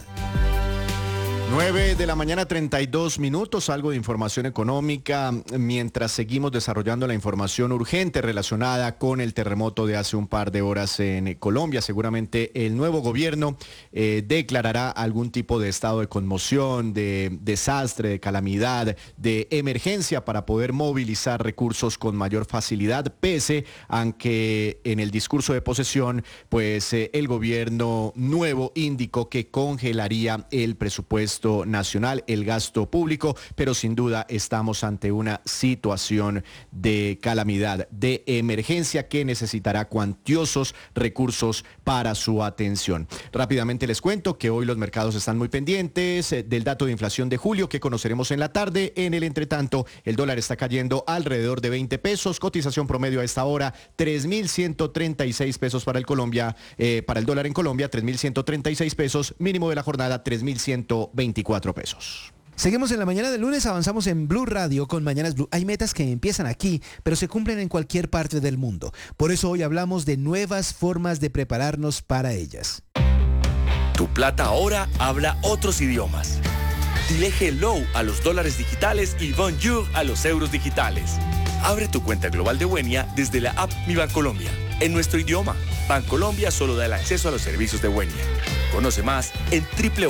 Speaker 2: 9 de la mañana, 32 minutos, algo de información económica, mientras seguimos desarrollando la información urgente relacionada con el terremoto de hace un par de horas en Colombia. Seguramente el nuevo gobierno declarará algún tipo de estado de conmoción, de desastre, de calamidad, de emergencia para poder movilizar recursos con mayor facilidad, pese a que en el discurso de posesión, pues el gobierno nuevo indicó que congelaría el presupuesto nacional, el gasto público, pero sin duda estamos ante una situación de calamidad, de emergencia que necesitará cuantiosos recursos para su atención. Rápidamente les cuento que hoy los mercados están muy pendientes del dato de inflación de julio que conoceremos en la tarde. En el entretanto, el dólar está cayendo alrededor de 20 pesos, cotización promedio a esta hora 3.136 pesos para el dólar en Colombia, 3.136 pesos, mínimo de la jornada 3.124 pesos.
Speaker 23: Seguimos en la mañana del lunes, avanzamos en Blue Radio con Mañanas Blue. Hay metas que empiezan aquí, pero se cumplen en cualquier parte del mundo. Por eso hoy hablamos de nuevas formas de prepararnos para ellas.
Speaker 24: Tu plata ahora habla otros idiomas. Dile hello a los dólares digitales y bonjour a los euros digitales. Abre tu cuenta global de Wenia desde la app Mi Bancolombia. En nuestro idioma, Bancolombia solo da el acceso a los servicios de Wenia. Conoce más en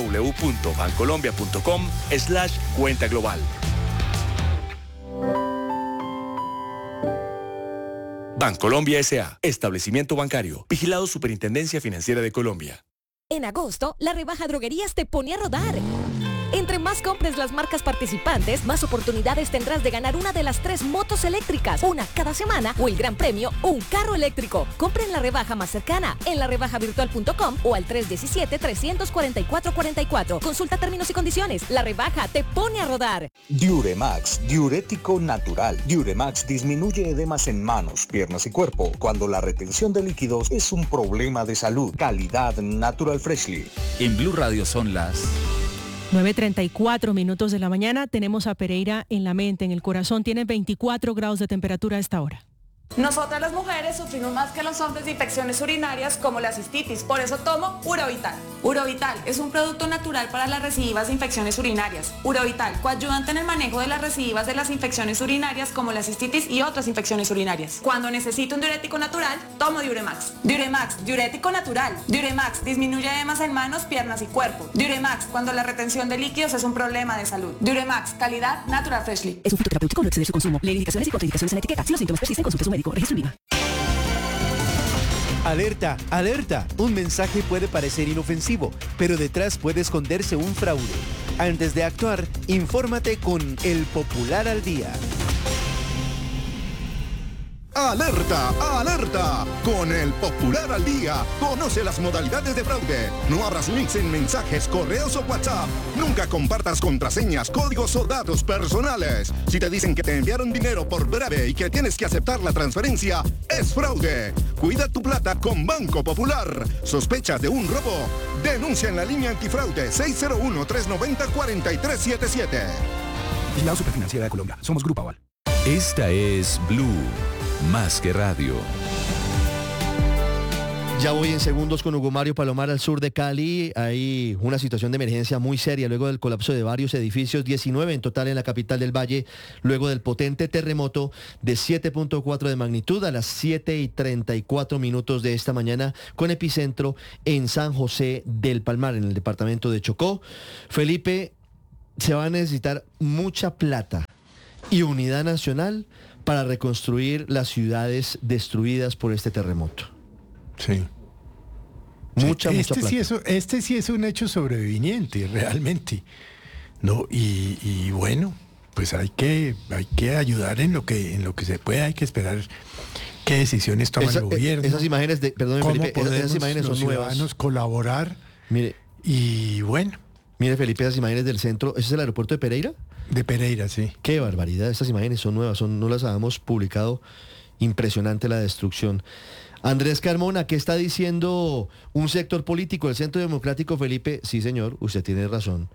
Speaker 24: www.bancolombia.com/cuenta global. Bancolombia S.A. Establecimiento bancario. Vigilado Superintendencia Financiera de Colombia.
Speaker 25: En agosto, la rebaja Droguerías te pone a rodar. Entre más compres las marcas participantes, más oportunidades tendrás de ganar una de las 3 motos eléctricas, una cada semana, o el gran premio, un carro eléctrico. Compra en la rebaja más cercana, en larebajavirtual.com o al 317-344-44. Consulta términos y condiciones. La rebaja te pone a rodar.
Speaker 26: Diuremax, diurético natural. Diuremax disminuye edemas en manos, piernas y cuerpo cuando la retención de líquidos es un problema de salud. Calidad Natural Freshly.
Speaker 27: En Blue Radio son las
Speaker 3: 9:34 minutos de la mañana. Tenemos a Pereira en la mente, en el corazón. Tiene 24 grados de temperatura a esta hora.
Speaker 28: Nosotras las mujeres sufrimos más que los hombres de infecciones urinarias como la cistitis, por eso tomo Urovital. Urovital es un producto natural para las recidivas de infecciones urinarias. Urovital, coayudante en el manejo de las recidivas de las infecciones urinarias como la cistitis y otras infecciones urinarias. Cuando necesito un diurético natural, tomo Diuremax. Diuremax, diurético natural. Diuremax disminuye edemas en manos, piernas y cuerpo. Diuremax, cuando la retención de líquidos es un problema de salud. Diuremax, calidad Natural Freshly.
Speaker 25: Es un fitoterapéutico, no exceder su consumo. Lee indicaciones y contraindicaciones en la etiqueta. Si los síntomas persisten, consulte a su médico. Registro INVIMA.
Speaker 23: Alerta, alerta. Un mensaje puede parecer inofensivo, pero detrás puede esconderse un fraude. Antes de actuar, infórmate con El Popular al Día.
Speaker 4: ¡Alerta! ¡Alerta! Con el Popular al Día, conoce las modalidades de fraude. No abras links en mensajes, correos o WhatsApp. Nunca compartas contraseñas, códigos o datos personales. Si te dicen que te enviaron dinero por breve y que tienes que aceptar la transferencia, es fraude. Cuida tu plata con Banco Popular. ¿Sospechas de un robo? Denuncia en la línea antifraude 601-390-4377.
Speaker 6: Vigilado Superfinanciera de Colombia. Somos Grupo Aval.
Speaker 27: Esta es Blue, más que radio.
Speaker 2: Ya voy en segundos con Hugo Mario Palomar al sur de Cali. Hay una situación de emergencia muy seria luego del colapso de varios edificios, 19 en total en la capital del Valle, luego del potente terremoto de 7.4 de magnitud a las 7:34 de esta mañana, con epicentro en San José del Palmar, en el departamento de Chocó. Felipe, se va a necesitar mucha plata y unidad nacional para reconstruir las ciudades destruidas por este terremoto.
Speaker 7: Sí.
Speaker 2: Mucha plata.
Speaker 7: Este sí es un hecho sobreviviente, realmente. No, y bueno, pues hay que ayudar en lo que se pueda, hay que esperar qué decisiones toma el gobierno.
Speaker 2: Esas imágenes Felipe, esas imágenes son nuevas.
Speaker 7: Ciudadanos colaborar.
Speaker 2: Mire.
Speaker 7: Y bueno.
Speaker 2: Mire, Felipe, esas imágenes del centro, ¿ese es el aeropuerto de Pereira?
Speaker 7: De Pereira, sí.
Speaker 2: Qué barbaridad, estas imágenes son nuevas, no las habíamos publicado. Impresionante la destrucción. Andrés Carmona, ¿qué está diciendo un sector político del Centro Democrático, Felipe? Sí, señor, usted tiene razón.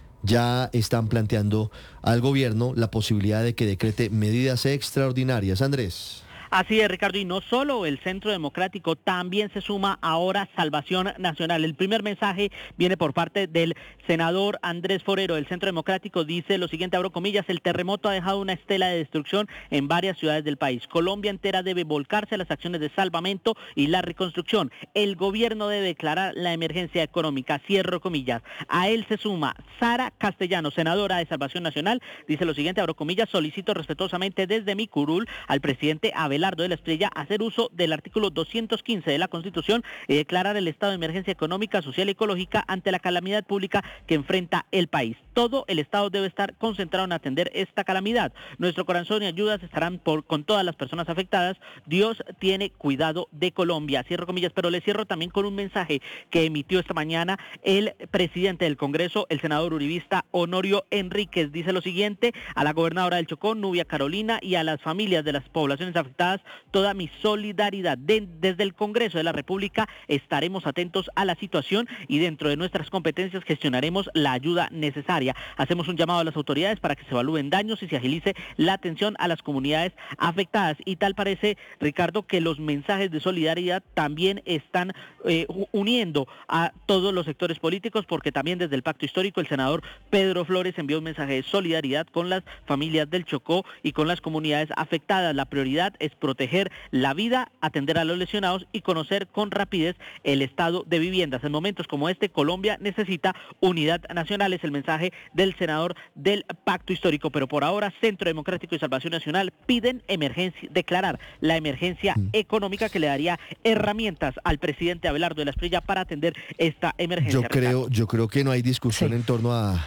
Speaker 2: Ya están planteando al gobierno la posibilidad de que decrete medidas extraordinarias. Andrés.
Speaker 8: Así es, Ricardo, y no solo el Centro Democrático, también se suma ahora Salvación Nacional. El primer mensaje viene por parte del senador Andrés Forero del Centro Democrático. Dice lo siguiente, abro comillas: el terremoto ha dejado una estela de destrucción en varias ciudades del país. Colombia entera debe volcarse a las acciones de salvamento y la reconstrucción. El gobierno debe declarar la emergencia económica, cierro comillas. A él se suma Sara Castellano, senadora de Salvación Nacional. Dice lo siguiente, abro comillas: solicito respetuosamente desde mi curul al presidente Abelardo de la Espriella hacer uso del artículo 215 de la Constitución y declarar el estado de emergencia económica, social y ecológica ante la calamidad pública que enfrenta el país. Todo el Estado debe estar concentrado en atender esta calamidad. Nuestro corazón y ayudas estarán con todas las personas afectadas. Dios tiene cuidado de Colombia. Cierro comillas, pero le cierro también con un mensaje que emitió esta mañana el presidente del Congreso, el senador uribista Honorio Enríquez. Dice lo siguiente: a la gobernadora del Chocó, Nubia Carolina, y a las familias de las poblaciones afectadas, toda mi solidaridad. Desde el Congreso de la República estaremos atentos a la situación y dentro de nuestras competencias gestionaremos la ayuda necesaria. Hacemos un llamado a las autoridades para que se evalúen daños y se agilice la atención a las comunidades afectadas. Y tal parece, Ricardo, que los mensajes de solidaridad también están uniendo a todos los sectores políticos, porque también desde el Pacto Histórico el senador Pedro Flores envió un mensaje de solidaridad con las familias del Chocó y con las comunidades afectadas. La prioridad es proteger la vida, atender a los lesionados y conocer con rapidez el estado de viviendas. En momentos como este, Colombia necesita unidad nacional, es el mensaje del senador del Pacto Histórico. Pero por ahora, Centro Democrático y Salvación Nacional piden declarar la emergencia económica que le daría herramientas al presidente Abelardo de la Espriella para atender esta emergencia.
Speaker 2: Yo creo que no hay discusión en torno a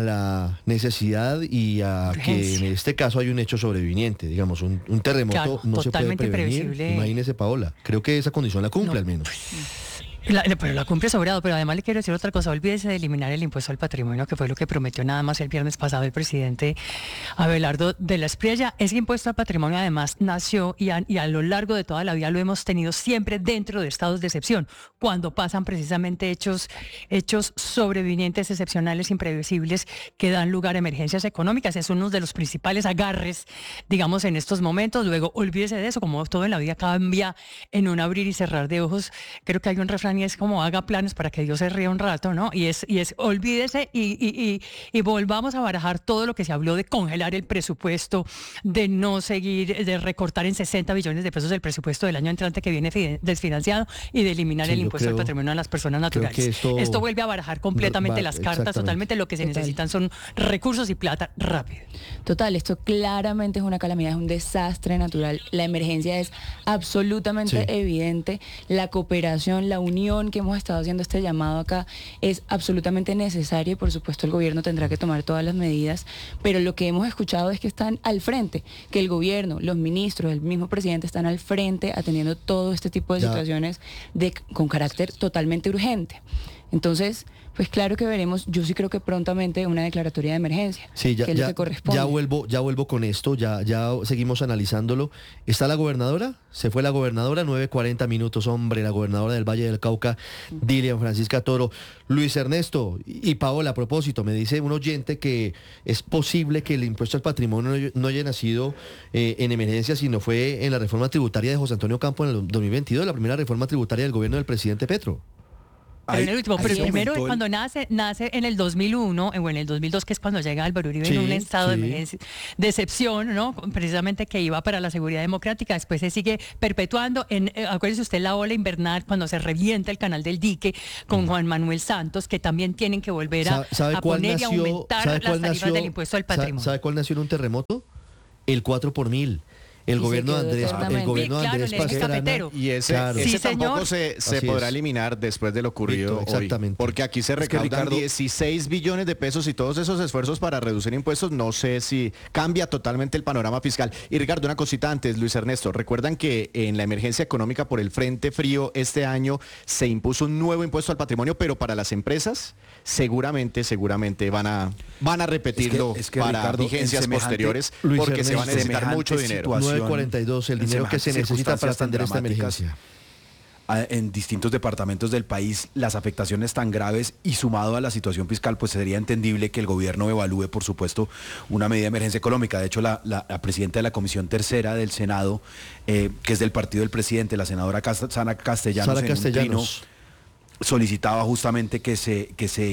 Speaker 2: la necesidad y a que en este caso hay un hecho sobreviviente, digamos, un terremoto, claro, no se puede prevenir. Imagínese, Paola, creo que esa condición la cumple al menos.
Speaker 15: Pero la cumple sobrado, pero además le quiero decir otra cosa: olvídese de eliminar el impuesto al patrimonio, que fue lo que prometió nada más el viernes pasado el presidente Abelardo de la Espriella. Ese impuesto al patrimonio además nació y a lo largo de toda la vida lo hemos tenido siempre dentro de estados de excepción, cuando pasan precisamente hechos sobrevinientes, excepcionales, imprevisibles, que dan lugar a emergencias económicas. Es uno de los principales agarres, digamos, en estos momentos. Luego, olvídese de eso, como todo en la vida cambia en un abrir y cerrar de ojos. Creo que hay un refrán y es como: haga planes para que Dios se ría un rato, ¿no? Y es olvídese y volvamos a barajar todo lo que se habló de congelar el presupuesto, de no seguir, de recortar en 60 billones de pesos el presupuesto del año entrante que viene desfinanciado y de eliminar el impuesto al patrimonio a las personas naturales. Esto vuelve a barajar completamente las cartas, totalmente. Lo que se necesitan son recursos y plata rápido.
Speaker 9: Total, esto claramente es una calamidad, es un desastre natural. La emergencia es absolutamente evidente. La cooperación, la unión reunión que hemos estado haciendo, este llamado acá, es absolutamente necesario y por supuesto el gobierno tendrá que tomar todas las medidas, pero lo que hemos escuchado es que están al frente, que el gobierno, los ministros, el mismo presidente están al frente atendiendo todo este tipo de situaciones con carácter totalmente urgente. Entonces, pues claro que veremos, yo sí creo que prontamente una declaratoria de emergencia,
Speaker 2: sí,
Speaker 9: que es lo que corresponde.
Speaker 2: Ya vuelvo con esto, ya seguimos analizándolo. ¿Está la gobernadora? Se fue la gobernadora, 9:40 minutos, hombre, la gobernadora del Valle del Cauca, Dilian Francisca Toro. Luis Ernesto y Paola, a propósito, me dice un oyente que es posible que el impuesto al patrimonio no haya nacido en emergencia, sino fue en la reforma tributaria de José Antonio Campo en el 2022, la primera reforma tributaria del gobierno del presidente Petro.
Speaker 15: Pero en el último, pero primero cuando nace en el 2001 o en el 2002, que es cuando llega Álvaro Uribe en un estado de emergencia, de excepción, ¿no? Precisamente que iba para la seguridad democrática, después se sigue perpetuando. Acuérdese usted la ola invernal cuando se revienta el canal del dique con Juan Manuel Santos, que también tienen que volver a poner y aumentar las tarifas del impuesto al patrimonio.
Speaker 2: ¿Sabe cuál nació en un terremoto? El 4 por mil. El gobierno de Andrés Pastrana.
Speaker 10: Y ese tampoco se podrá eliminar después de lo ocurrido hoy. Porque aquí se recaudan 16 billones de pesos y todos esos esfuerzos para reducir impuestos, no sé si cambia totalmente el panorama fiscal. Y Ricardo, una cosita antes, Luis Ernesto, recuerdan que en la emergencia económica por el Frente Frío este año se impuso un nuevo impuesto al patrimonio, pero para las empresas seguramente van a repetirlo para Ricardo, vigencias posteriores, porque se va a necesitar mucho dinero.
Speaker 2: 9:42, el dinero que se necesita para atender esta emergencia.
Speaker 6: En distintos departamentos del país, las afectaciones tan graves y sumado a la situación fiscal, pues sería entendible que el gobierno evalúe, por supuesto, una medida de emergencia económica. De hecho, la presidenta de la Comisión Tercera del Senado, que es del partido del presidente, la senadora Sara Castellanos, solicitaba justamente que se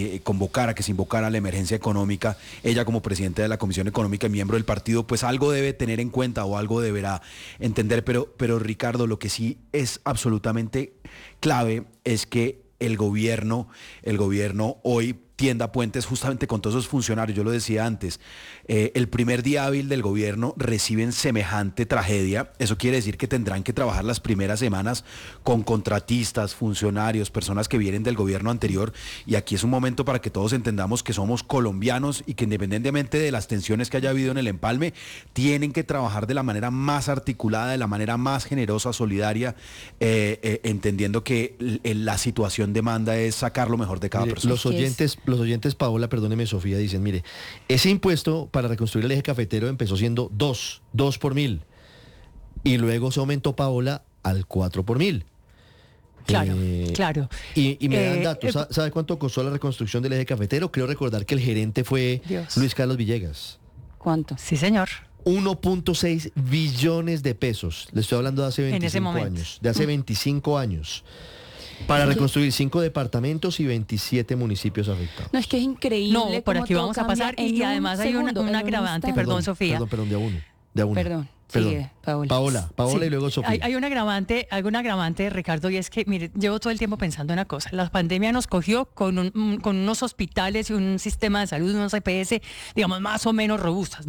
Speaker 6: invocara la emergencia económica. Ella, como presidenta de la Comisión Económica y miembro del partido, pues algo debe tener en cuenta o algo deberá entender. Pero Ricardo, lo que sí es absolutamente clave es que el gobierno hoy tienda puentes justamente con todos esos funcionarios. Yo lo decía antes, el primer día hábil del gobierno reciben semejante tragedia. Eso quiere decir que tendrán que trabajar las primeras semanas con contratistas, funcionarios, personas que vienen del gobierno anterior. Y aquí es un momento para que todos entendamos que somos colombianos y que independientemente de las tensiones que haya habido en el empalme, tienen que trabajar de la manera más articulada, de la manera más generosa, solidaria, entendiendo que la situación demanda es sacar lo mejor de cada persona.
Speaker 2: Los oyentes, Paola, perdóneme, Sofía, dicen, mire, ese impuesto para reconstruir el eje cafetero empezó siendo 2 por mil. Y luego se aumentó, Paola, al 4 por mil.
Speaker 15: Claro.
Speaker 2: Y me dan datos. ¿Sabe cuánto costó la reconstrucción del eje cafetero? Creo recordar que el gerente fue Luis Carlos Villegas.
Speaker 9: ¿Cuánto?
Speaker 15: Sí, señor.
Speaker 2: 1.6 billones de pesos. Le estoy hablando de hace 25 años. De hace 25 años. Para reconstruir 5 departamentos y 27 municipios afectados.
Speaker 9: No, es que es increíble.
Speaker 15: No, por aquí vamos a pasar. Y además hay un agravante, perdón, Sofía.
Speaker 2: Perdón, de a uno.
Speaker 9: Perdón. Sigue,
Speaker 2: Paola sí. Y luego Sofía.
Speaker 15: Hay un agravante, Ricardo, y es que, mire, llevo todo el tiempo pensando una cosa. La pandemia nos cogió con unos hospitales y un sistema de salud, unos EPS, digamos, más o menos robustas.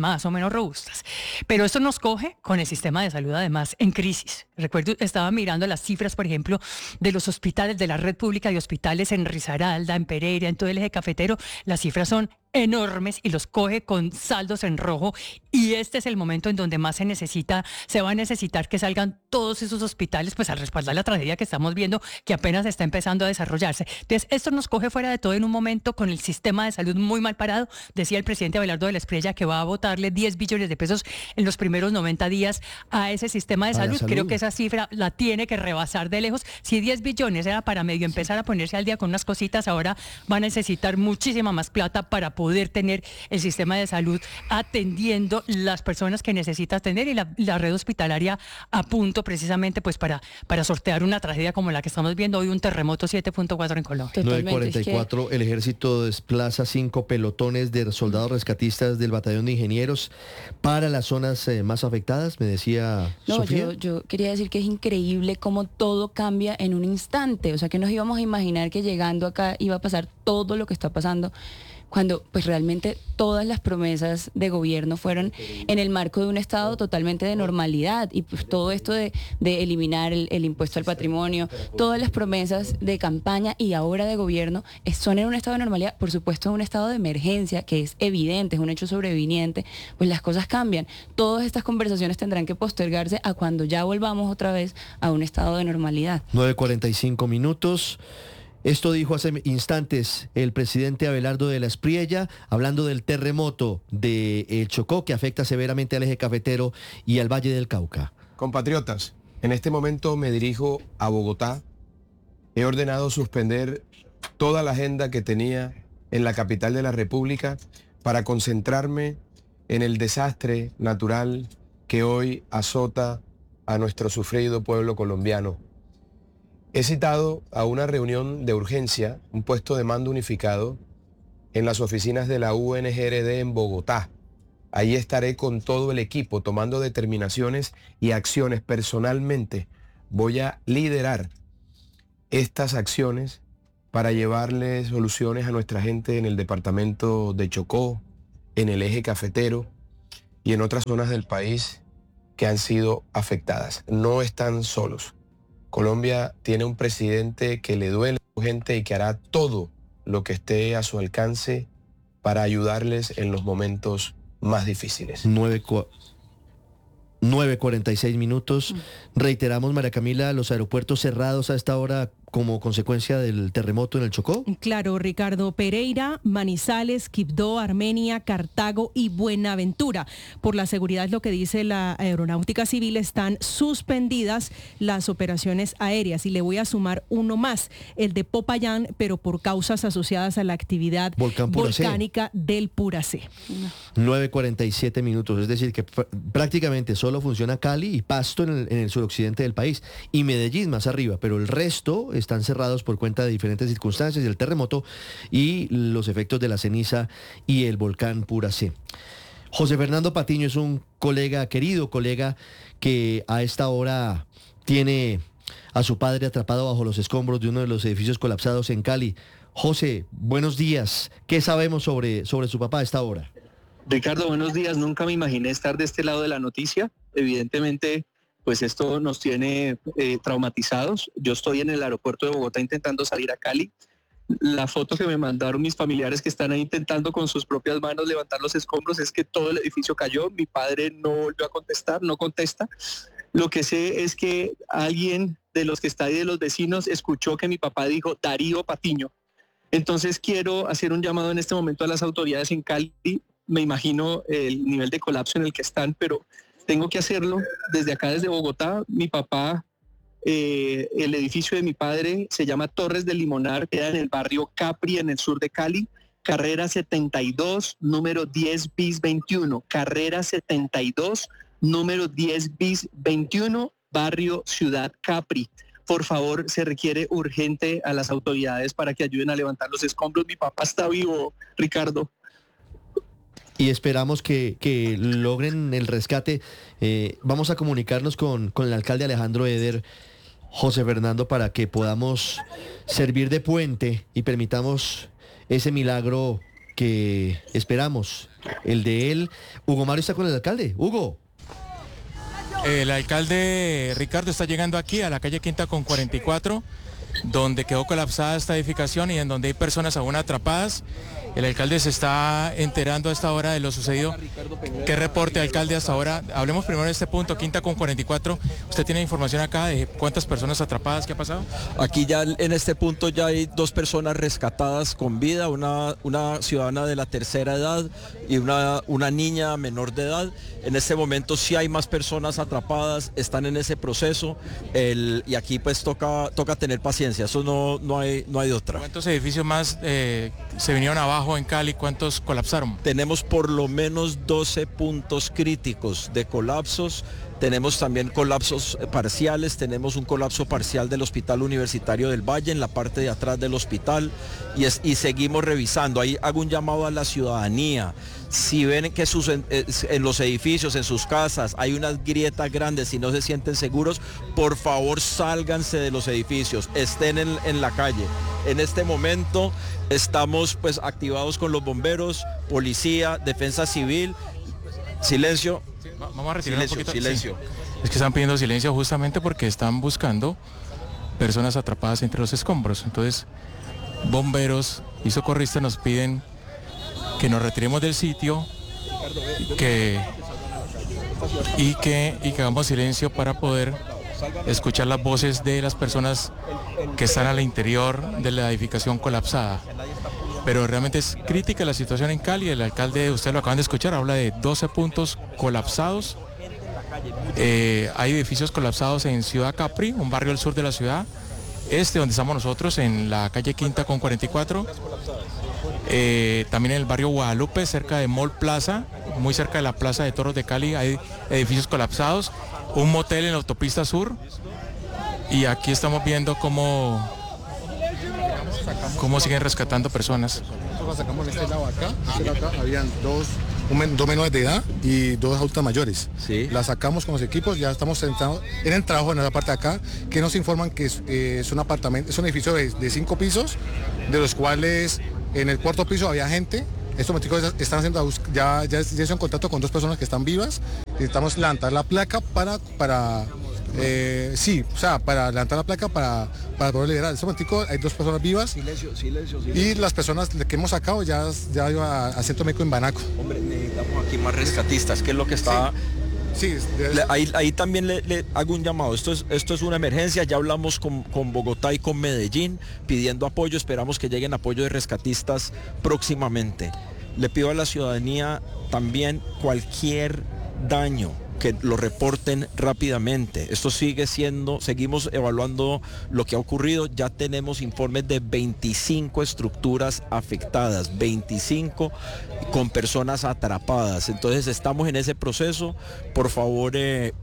Speaker 15: Pero esto nos coge con el sistema de salud, además, en crisis. Recuerdo, estaba mirando las cifras, por ejemplo, de los hospitales, de la red pública de hospitales en Risaralda, en Pereira, en todo el eje cafetero. Las cifras son enormes y los coge con saldos en rojo, y este es el momento en donde más se va a necesitar que salgan todos esos hospitales, pues al respaldar la tragedia que estamos viendo, que apenas está empezando a desarrollarse. Entonces, esto nos coge fuera de todo en un momento con el sistema de salud muy mal parado. Decía el presidente Abelardo de la Espriella que va a botarle 10 billones de pesos en los primeros 90 días a ese sistema de salud. Creo que esa cifra la tiene que rebasar de lejos. Si 10 billones era para medio empezar a ponerse al día con unas cositas, ahora va a necesitar muchísima más plata para poder tener el sistema de salud atendiendo las personas que necesita atender y la red hospitalaria a punto precisamente pues para sortear una tragedia como la que estamos viendo hoy, un terremoto 7.4 en Colombia.
Speaker 2: 9:44, el ejército desplaza 5 pelotones de soldados rescatistas del batallón de ingenieros para las zonas más afectadas, me decía Sofía.
Speaker 9: Yo quería decir que es increíble cómo todo cambia en un instante, o sea que nos íbamos a imaginar que llegando acá iba a pasar todo lo que está pasando. cuando pues realmente todas las promesas de gobierno fueron en el marco de un estado totalmente de normalidad, y pues todo esto de eliminar el impuesto al patrimonio, todas las promesas de campaña y ahora de gobierno son en un estado de normalidad, por supuesto en un estado de emergencia, que es evidente, es un hecho sobreviniente, pues las cosas cambian. Todas estas conversaciones tendrán que postergarse a cuando ya volvamos otra vez a un estado de normalidad.
Speaker 2: 9:45 minutos. Esto dijo hace instantes el presidente Abelardo de la Espriella, hablando del terremoto de El Chocó, que afecta severamente al eje cafetero y al Valle del Cauca.
Speaker 11: Compatriotas, en este momento me dirijo a Bogotá. He ordenado suspender toda la agenda que tenía en la capital de la República para concentrarme en el desastre natural que hoy azota a nuestro sufrido pueblo colombiano. He citado a una reunión de urgencia, un puesto de mando unificado, en las oficinas de la UNGRD en Bogotá. Ahí estaré con todo el equipo tomando determinaciones y acciones. Personalmente voy a liderar estas acciones para llevarle soluciones a nuestra gente en el departamento de Chocó, en el eje cafetero y en otras zonas del país que han sido afectadas. No están solos. Colombia tiene un presidente que le duele a su gente y que hará todo lo que esté a su alcance para ayudarles en los momentos más difíciles.
Speaker 2: 9:46 minutos. Reiteramos, María Camila, los aeropuertos cerrados a esta hora como consecuencia del terremoto en el Chocó.
Speaker 3: Claro, Ricardo. Pereira, Manizales, Quibdó, Armenia, Cartago y Buenaventura. Por la seguridad, lo que dice la Aeronáutica Civil, están suspendidas las operaciones aéreas. Y le voy a sumar uno más, el de Popayán, pero por causas asociadas a la actividad volcánica del Puracé.
Speaker 2: 9:47 minutos, es decir, que prácticamente solo funciona Cali y Pasto en el suroccidente del país y Medellín más arriba, pero el resto están cerrados por cuenta de diferentes circunstancias del terremoto y los efectos de la ceniza y el volcán Puracé. José Fernando Patiño es un querido colega, que a esta hora tiene a su padre atrapado bajo los escombros de uno de los edificios colapsados en Cali. José, buenos días. ¿Qué sabemos sobre su papá a esta hora?
Speaker 12: Ricardo, buenos días. Nunca me imaginé estar de este lado de la noticia. Evidentemente, pues esto nos tiene traumatizados. Yo estoy en el aeropuerto de Bogotá intentando salir a Cali. La foto que me mandaron mis familiares que están ahí intentando con sus propias manos levantar los escombros es que todo el edificio cayó. Mi padre no volvió a contestar, no contesta. Lo que sé es que alguien de los que está ahí, de los vecinos, escuchó que mi papá dijo Darío Patiño. Entonces quiero hacer un llamado en este momento a las autoridades en Cali. Me imagino el nivel de colapso en el que están, pero tengo que hacerlo desde acá, desde Bogotá. Mi papá, el edificio de mi padre se llama Torres del Limonar, queda en el barrio Capri, en el sur de Cali, carrera 72, número 10 bis 21, carrera 72, número 10 bis 21, barrio Ciudad Capri. Por favor, se requiere urgente a las autoridades para que ayuden a levantar los escombros. Mi papá está vivo, Ricardo.
Speaker 2: Y esperamos que logren el rescate. Vamos a comunicarnos con el alcalde Alejandro Eder, José Fernando, para que podamos servir de puente y permitamos ese milagro que esperamos, el de él. Hugo Mario está con el alcalde. Hugo.
Speaker 13: El alcalde Ricardo está llegando aquí a la calle Quinta con 44, donde quedó colapsada esta edificación y en donde hay personas aún atrapadas. El alcalde se está enterando a esta hora de lo sucedido. ¿Qué reporte, alcalde, hasta ahora? Hablemos primero de este punto, Quinta con 44. ¿Usted tiene información acá de cuántas personas atrapadas? ¿Qué ha pasado?
Speaker 14: Aquí ya en este punto ya hay 2 personas rescatadas con vida, una ciudadana de la tercera edad y una niña menor de edad. En este momento sí hay más personas atrapadas, están en ese proceso y aquí pues toca tener paciencia, eso no hay de otra.
Speaker 13: ¿Cuántos edificios más se vinieron abajo en Cali? ¿Cuántos colapsaron?
Speaker 14: Tenemos por lo menos 12 puntos críticos de colapsos tenemos también colapsos parciales, tenemos un colapso parcial del Hospital Universitario del Valle en la parte de atrás del hospital y seguimos revisando. Ahí hago un llamado a la ciudadanía. Si ven que en los edificios, en sus casas, hay unas grietas grandes y no se sienten seguros, por favor sálganse de los edificios, estén en la calle. En este momento estamos pues activados con los bomberos, policía, defensa civil. Silencio.
Speaker 13: Vamos a retirar
Speaker 14: silencio,
Speaker 13: un poquito.
Speaker 14: silencio.
Speaker 13: Sí. Es que están pidiendo silencio justamente porque están buscando personas atrapadas entre los escombros. Entonces, bomberos y socorristas nos piden que nos retiremos del sitio y que hagamos silencio para poder escuchar las voces de las personas que están al interior de la edificación colapsada. Pero realmente es crítica la situación en Cali. El alcalde, ustedes lo acaban de escuchar, habla de 12 puntos colapsados. Hay edificios colapsados en Ciudad Capri, un barrio al sur de la ciudad. Donde estamos nosotros, en la calle Quinta con 44. También en el barrio Guadalupe, cerca de Mall Plaza, muy cerca de la Plaza de Toros de Cali, hay edificios colapsados. Un motel en la autopista sur. Y aquí estamos viendo cómo siguen rescatando personas.
Speaker 1: Nosotros sacamos este lado acá, habían dos menores de edad y 2 adultas mayores.
Speaker 14: Sí.
Speaker 1: La sacamos con los equipos, ya estamos sentados en el trabajo en la parte de acá, que nos informan que es un apartamento, es un edificio de 5 pisos, de los cuales en el 4º piso había gente. Estos médicos están haciendo, ya son en contacto con 2 personas que están vivas. Necesitamos levantar la placa para levantar la placa para poder liberar. En este momento hay 2 personas vivas.
Speaker 14: Silencio.
Speaker 1: Y las personas que hemos sacado ya iba a centro médico en Banaco.
Speaker 14: Hombre, necesitamos aquí más rescatistas, que es lo que está...
Speaker 1: Sí.
Speaker 14: Ahí también le hago un llamado. Esto es una emergencia. Ya hablamos con Bogotá y con Medellín pidiendo apoyo. Esperamos que lleguen apoyo de rescatistas próximamente. Le pido a la ciudadanía también cualquier daño que lo reporten rápidamente. Esto seguimos evaluando lo que ha ocurrido. Ya tenemos informes de 25 estructuras afectadas, 25 con personas atrapadas. Entonces estamos en ese proceso. Por favor,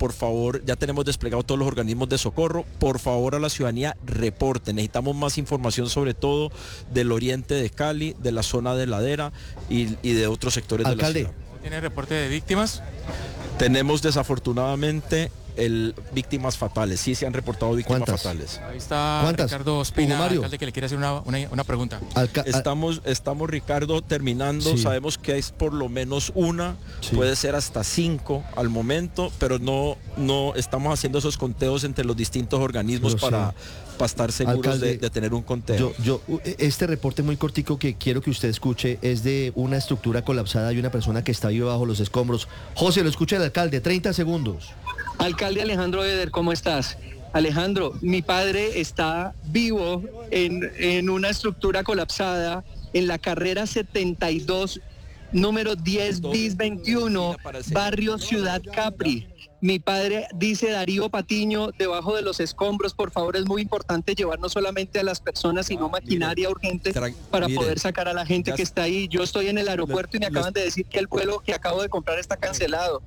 Speaker 14: ya tenemos desplegados todos los organismos de socorro. Por favor, a la ciudadanía reporten. Necesitamos más información, sobre todo del oriente de Cali, de la zona de Ladera y de otros sectores de la ciudad.
Speaker 13: ¿Tiene reporte de víctimas?
Speaker 14: Tenemos desafortunadamente víctimas fatales. Sí se han reportado víctimas fatales.
Speaker 13: Ahí está Ricardo Ospina, alcalde, que le quiere hacer una pregunta.
Speaker 14: Estamos, Ricardo, terminando. Sí. Sabemos que es por lo menos una, puede ser hasta 5 al momento, pero no estamos haciendo esos conteos entre los distintos organismos para estar seguros de tener un conteo.
Speaker 2: Este reporte muy cortico que quiero que usted escuche es de una estructura colapsada y una persona que está viva bajo los escombros. José, lo escucha el alcalde, 30 segundos.
Speaker 12: Alcalde Alejandro Eder, ¿cómo estás? Alejandro, mi padre está vivo en una estructura colapsada en la carrera 72, número 10 bis 21, barrio Ciudad Capri. Mi padre, dice Darío Patiño, debajo de los escombros. Por favor, es muy importante llevar no solamente a las personas, sino maquinaria urgente para poder sacar a la gente que está ahí. Yo estoy en el aeropuerto y me acaban de decir que el vuelo que acabo de comprar está cancelado.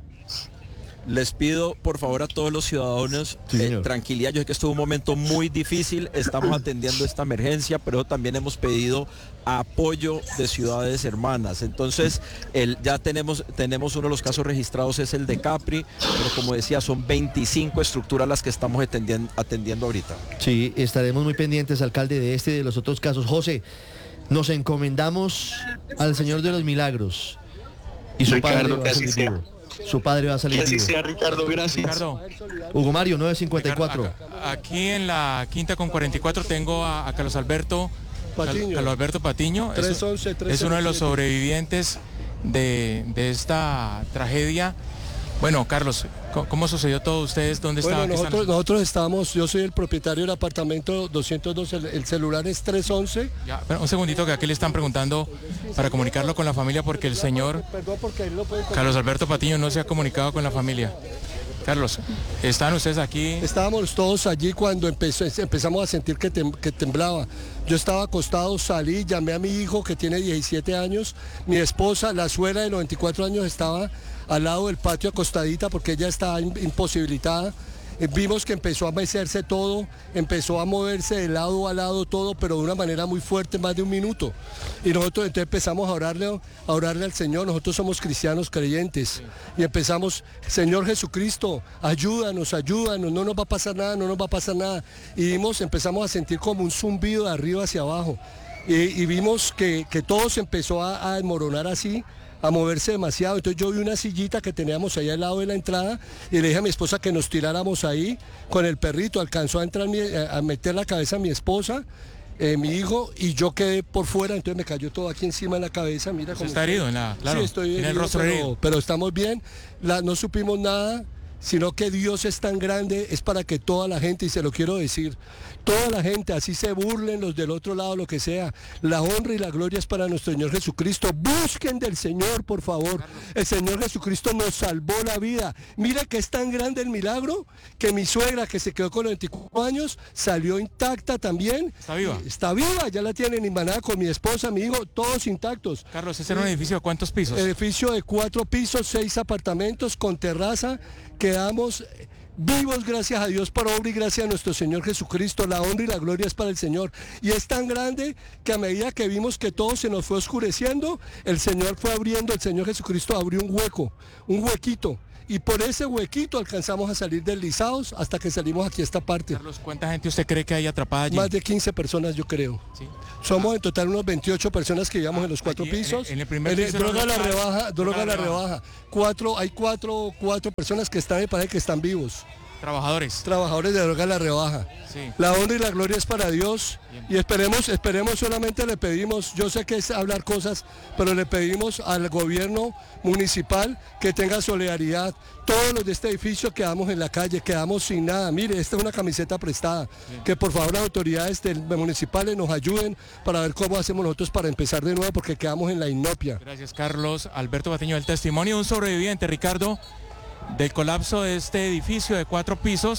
Speaker 14: Les pido por favor a todos los ciudadanos tranquilidad. Yo sé que esto es un momento muy difícil, estamos atendiendo esta emergencia, pero también hemos pedido apoyo de ciudades hermanas. Entonces ya tenemos uno de los casos registrados, es el de Capri, pero como decía, son 25 estructuras las que estamos atendiendo ahorita.
Speaker 2: Sí, estaremos muy pendientes, alcalde, de este y de los otros casos. José, nos encomendamos al Señor de los Milagros y su padre va a salir vivo. Su padre va a salir vivo.
Speaker 12: Que así sea, Ricardo, gracias.
Speaker 13: Ricardo.
Speaker 2: Hugo Mario, 954.
Speaker 13: Ricardo, aquí en la Quinta con 44 tengo a Carlos Alberto Patiño.
Speaker 5: 311,
Speaker 13: es uno de los sobrevivientes de esta tragedia. Bueno, Carlos, ¿cómo sucedió todo? ¿Ustedes dónde estaban?
Speaker 5: Nosotros estamos, yo soy el propietario del apartamento 202, el celular es 311.
Speaker 13: Ya, pero un segundito, que aquí le están preguntando para comunicarlo con la familia, porque el señor Carlos Alberto Patiño no se ha comunicado con la familia. Carlos, ¿están ustedes aquí?
Speaker 5: Estábamos todos allí cuando empezamos a sentir que temblaba. Yo estaba acostado, salí, llamé a mi hijo que tiene 17 años, mi esposa, la suegra de 94 años estaba al lado del patio acostadita porque ella estaba imposibilitada. Vimos que empezó a mecerse todo, empezó a moverse de lado a lado todo, pero de una manera muy fuerte, más de un minuto. Y nosotros entonces empezamos a orarle al Señor. Nosotros somos cristianos creyentes. Y empezamos, Señor Jesucristo, ayúdanos, no nos va a pasar nada, no nos va a pasar nada. Y empezamos a sentir como un zumbido de arriba hacia abajo. Y vimos que todo se empezó a desmoronar así, a moverse demasiado. Entonces yo vi una sillita que teníamos ahí al lado de la entrada y le dije a mi esposa que nos tiráramos ahí con el perrito. Alcanzó a entrar, a meter la cabeza a mi esposa, mi hijo, y yo quedé por fuera, entonces me cayó todo aquí encima de la cabeza. Mira cómo
Speaker 13: está herido, claro,
Speaker 5: sí, estoy herido,
Speaker 13: en el rostro herido.
Speaker 5: Pero estamos bien, no supimos nada, sino que Dios es tan grande, es para que toda la gente, y se lo quiero decir, toda la gente, así se burlen los del otro lado, lo que sea, la honra y la gloria es para nuestro Señor Jesucristo. Busquen del Señor, por favor. El Señor Jesucristo nos salvó la vida. Mira que es tan grande el milagro que mi suegra, que se quedó con 94 años, salió intacta también.
Speaker 13: ¿Está viva?
Speaker 5: Está viva, ya la tienen hermanada con mi esposa, mi hijo, todos intactos.
Speaker 13: Carlos, ¿ese era un edificio de cuántos pisos?
Speaker 5: Edificio de 4 pisos, 6 apartamentos con terraza. Quedamos vivos, gracias a Dios por obra y gracias a nuestro Señor Jesucristo. La honra y la gloria es para el Señor. Y es tan grande que a medida que vimos que todo se nos fue oscureciendo, el Señor fue abriendo, el Señor Jesucristo abrió un hueco, un huequito. Y por ese huequito alcanzamos a salir deslizados hasta que salimos aquí a esta parte.
Speaker 13: Carlos, ¿cuánta gente usted cree que hay atrapada allí?
Speaker 5: Más de 15 personas, yo creo. ¿Sí? Somos en total unos 28 personas que vivíamos en los 4 pisos.
Speaker 13: En el primer piso
Speaker 5: droga la rebaja. Hay cuatro personas que están, me parece que están vivos. Trabajadores de droga la rebaja. Sí. La honra y la gloria es para Dios. Bien. Y esperemos, solamente le pedimos, yo sé que es hablar cosas, pero le pedimos al gobierno municipal que tenga solidaridad. Todos los de este edificio quedamos en la calle, quedamos sin nada. Mire, esta es una camiseta prestada. Bien. Que por favor las autoridades municipales nos ayuden para ver cómo hacemos nosotros para empezar de nuevo, porque quedamos en la inopia.
Speaker 13: Gracias, Carlos. Alberto Patiño, el testimonio de un sobreviviente, Ricardo, del colapso de este edificio de 4 pisos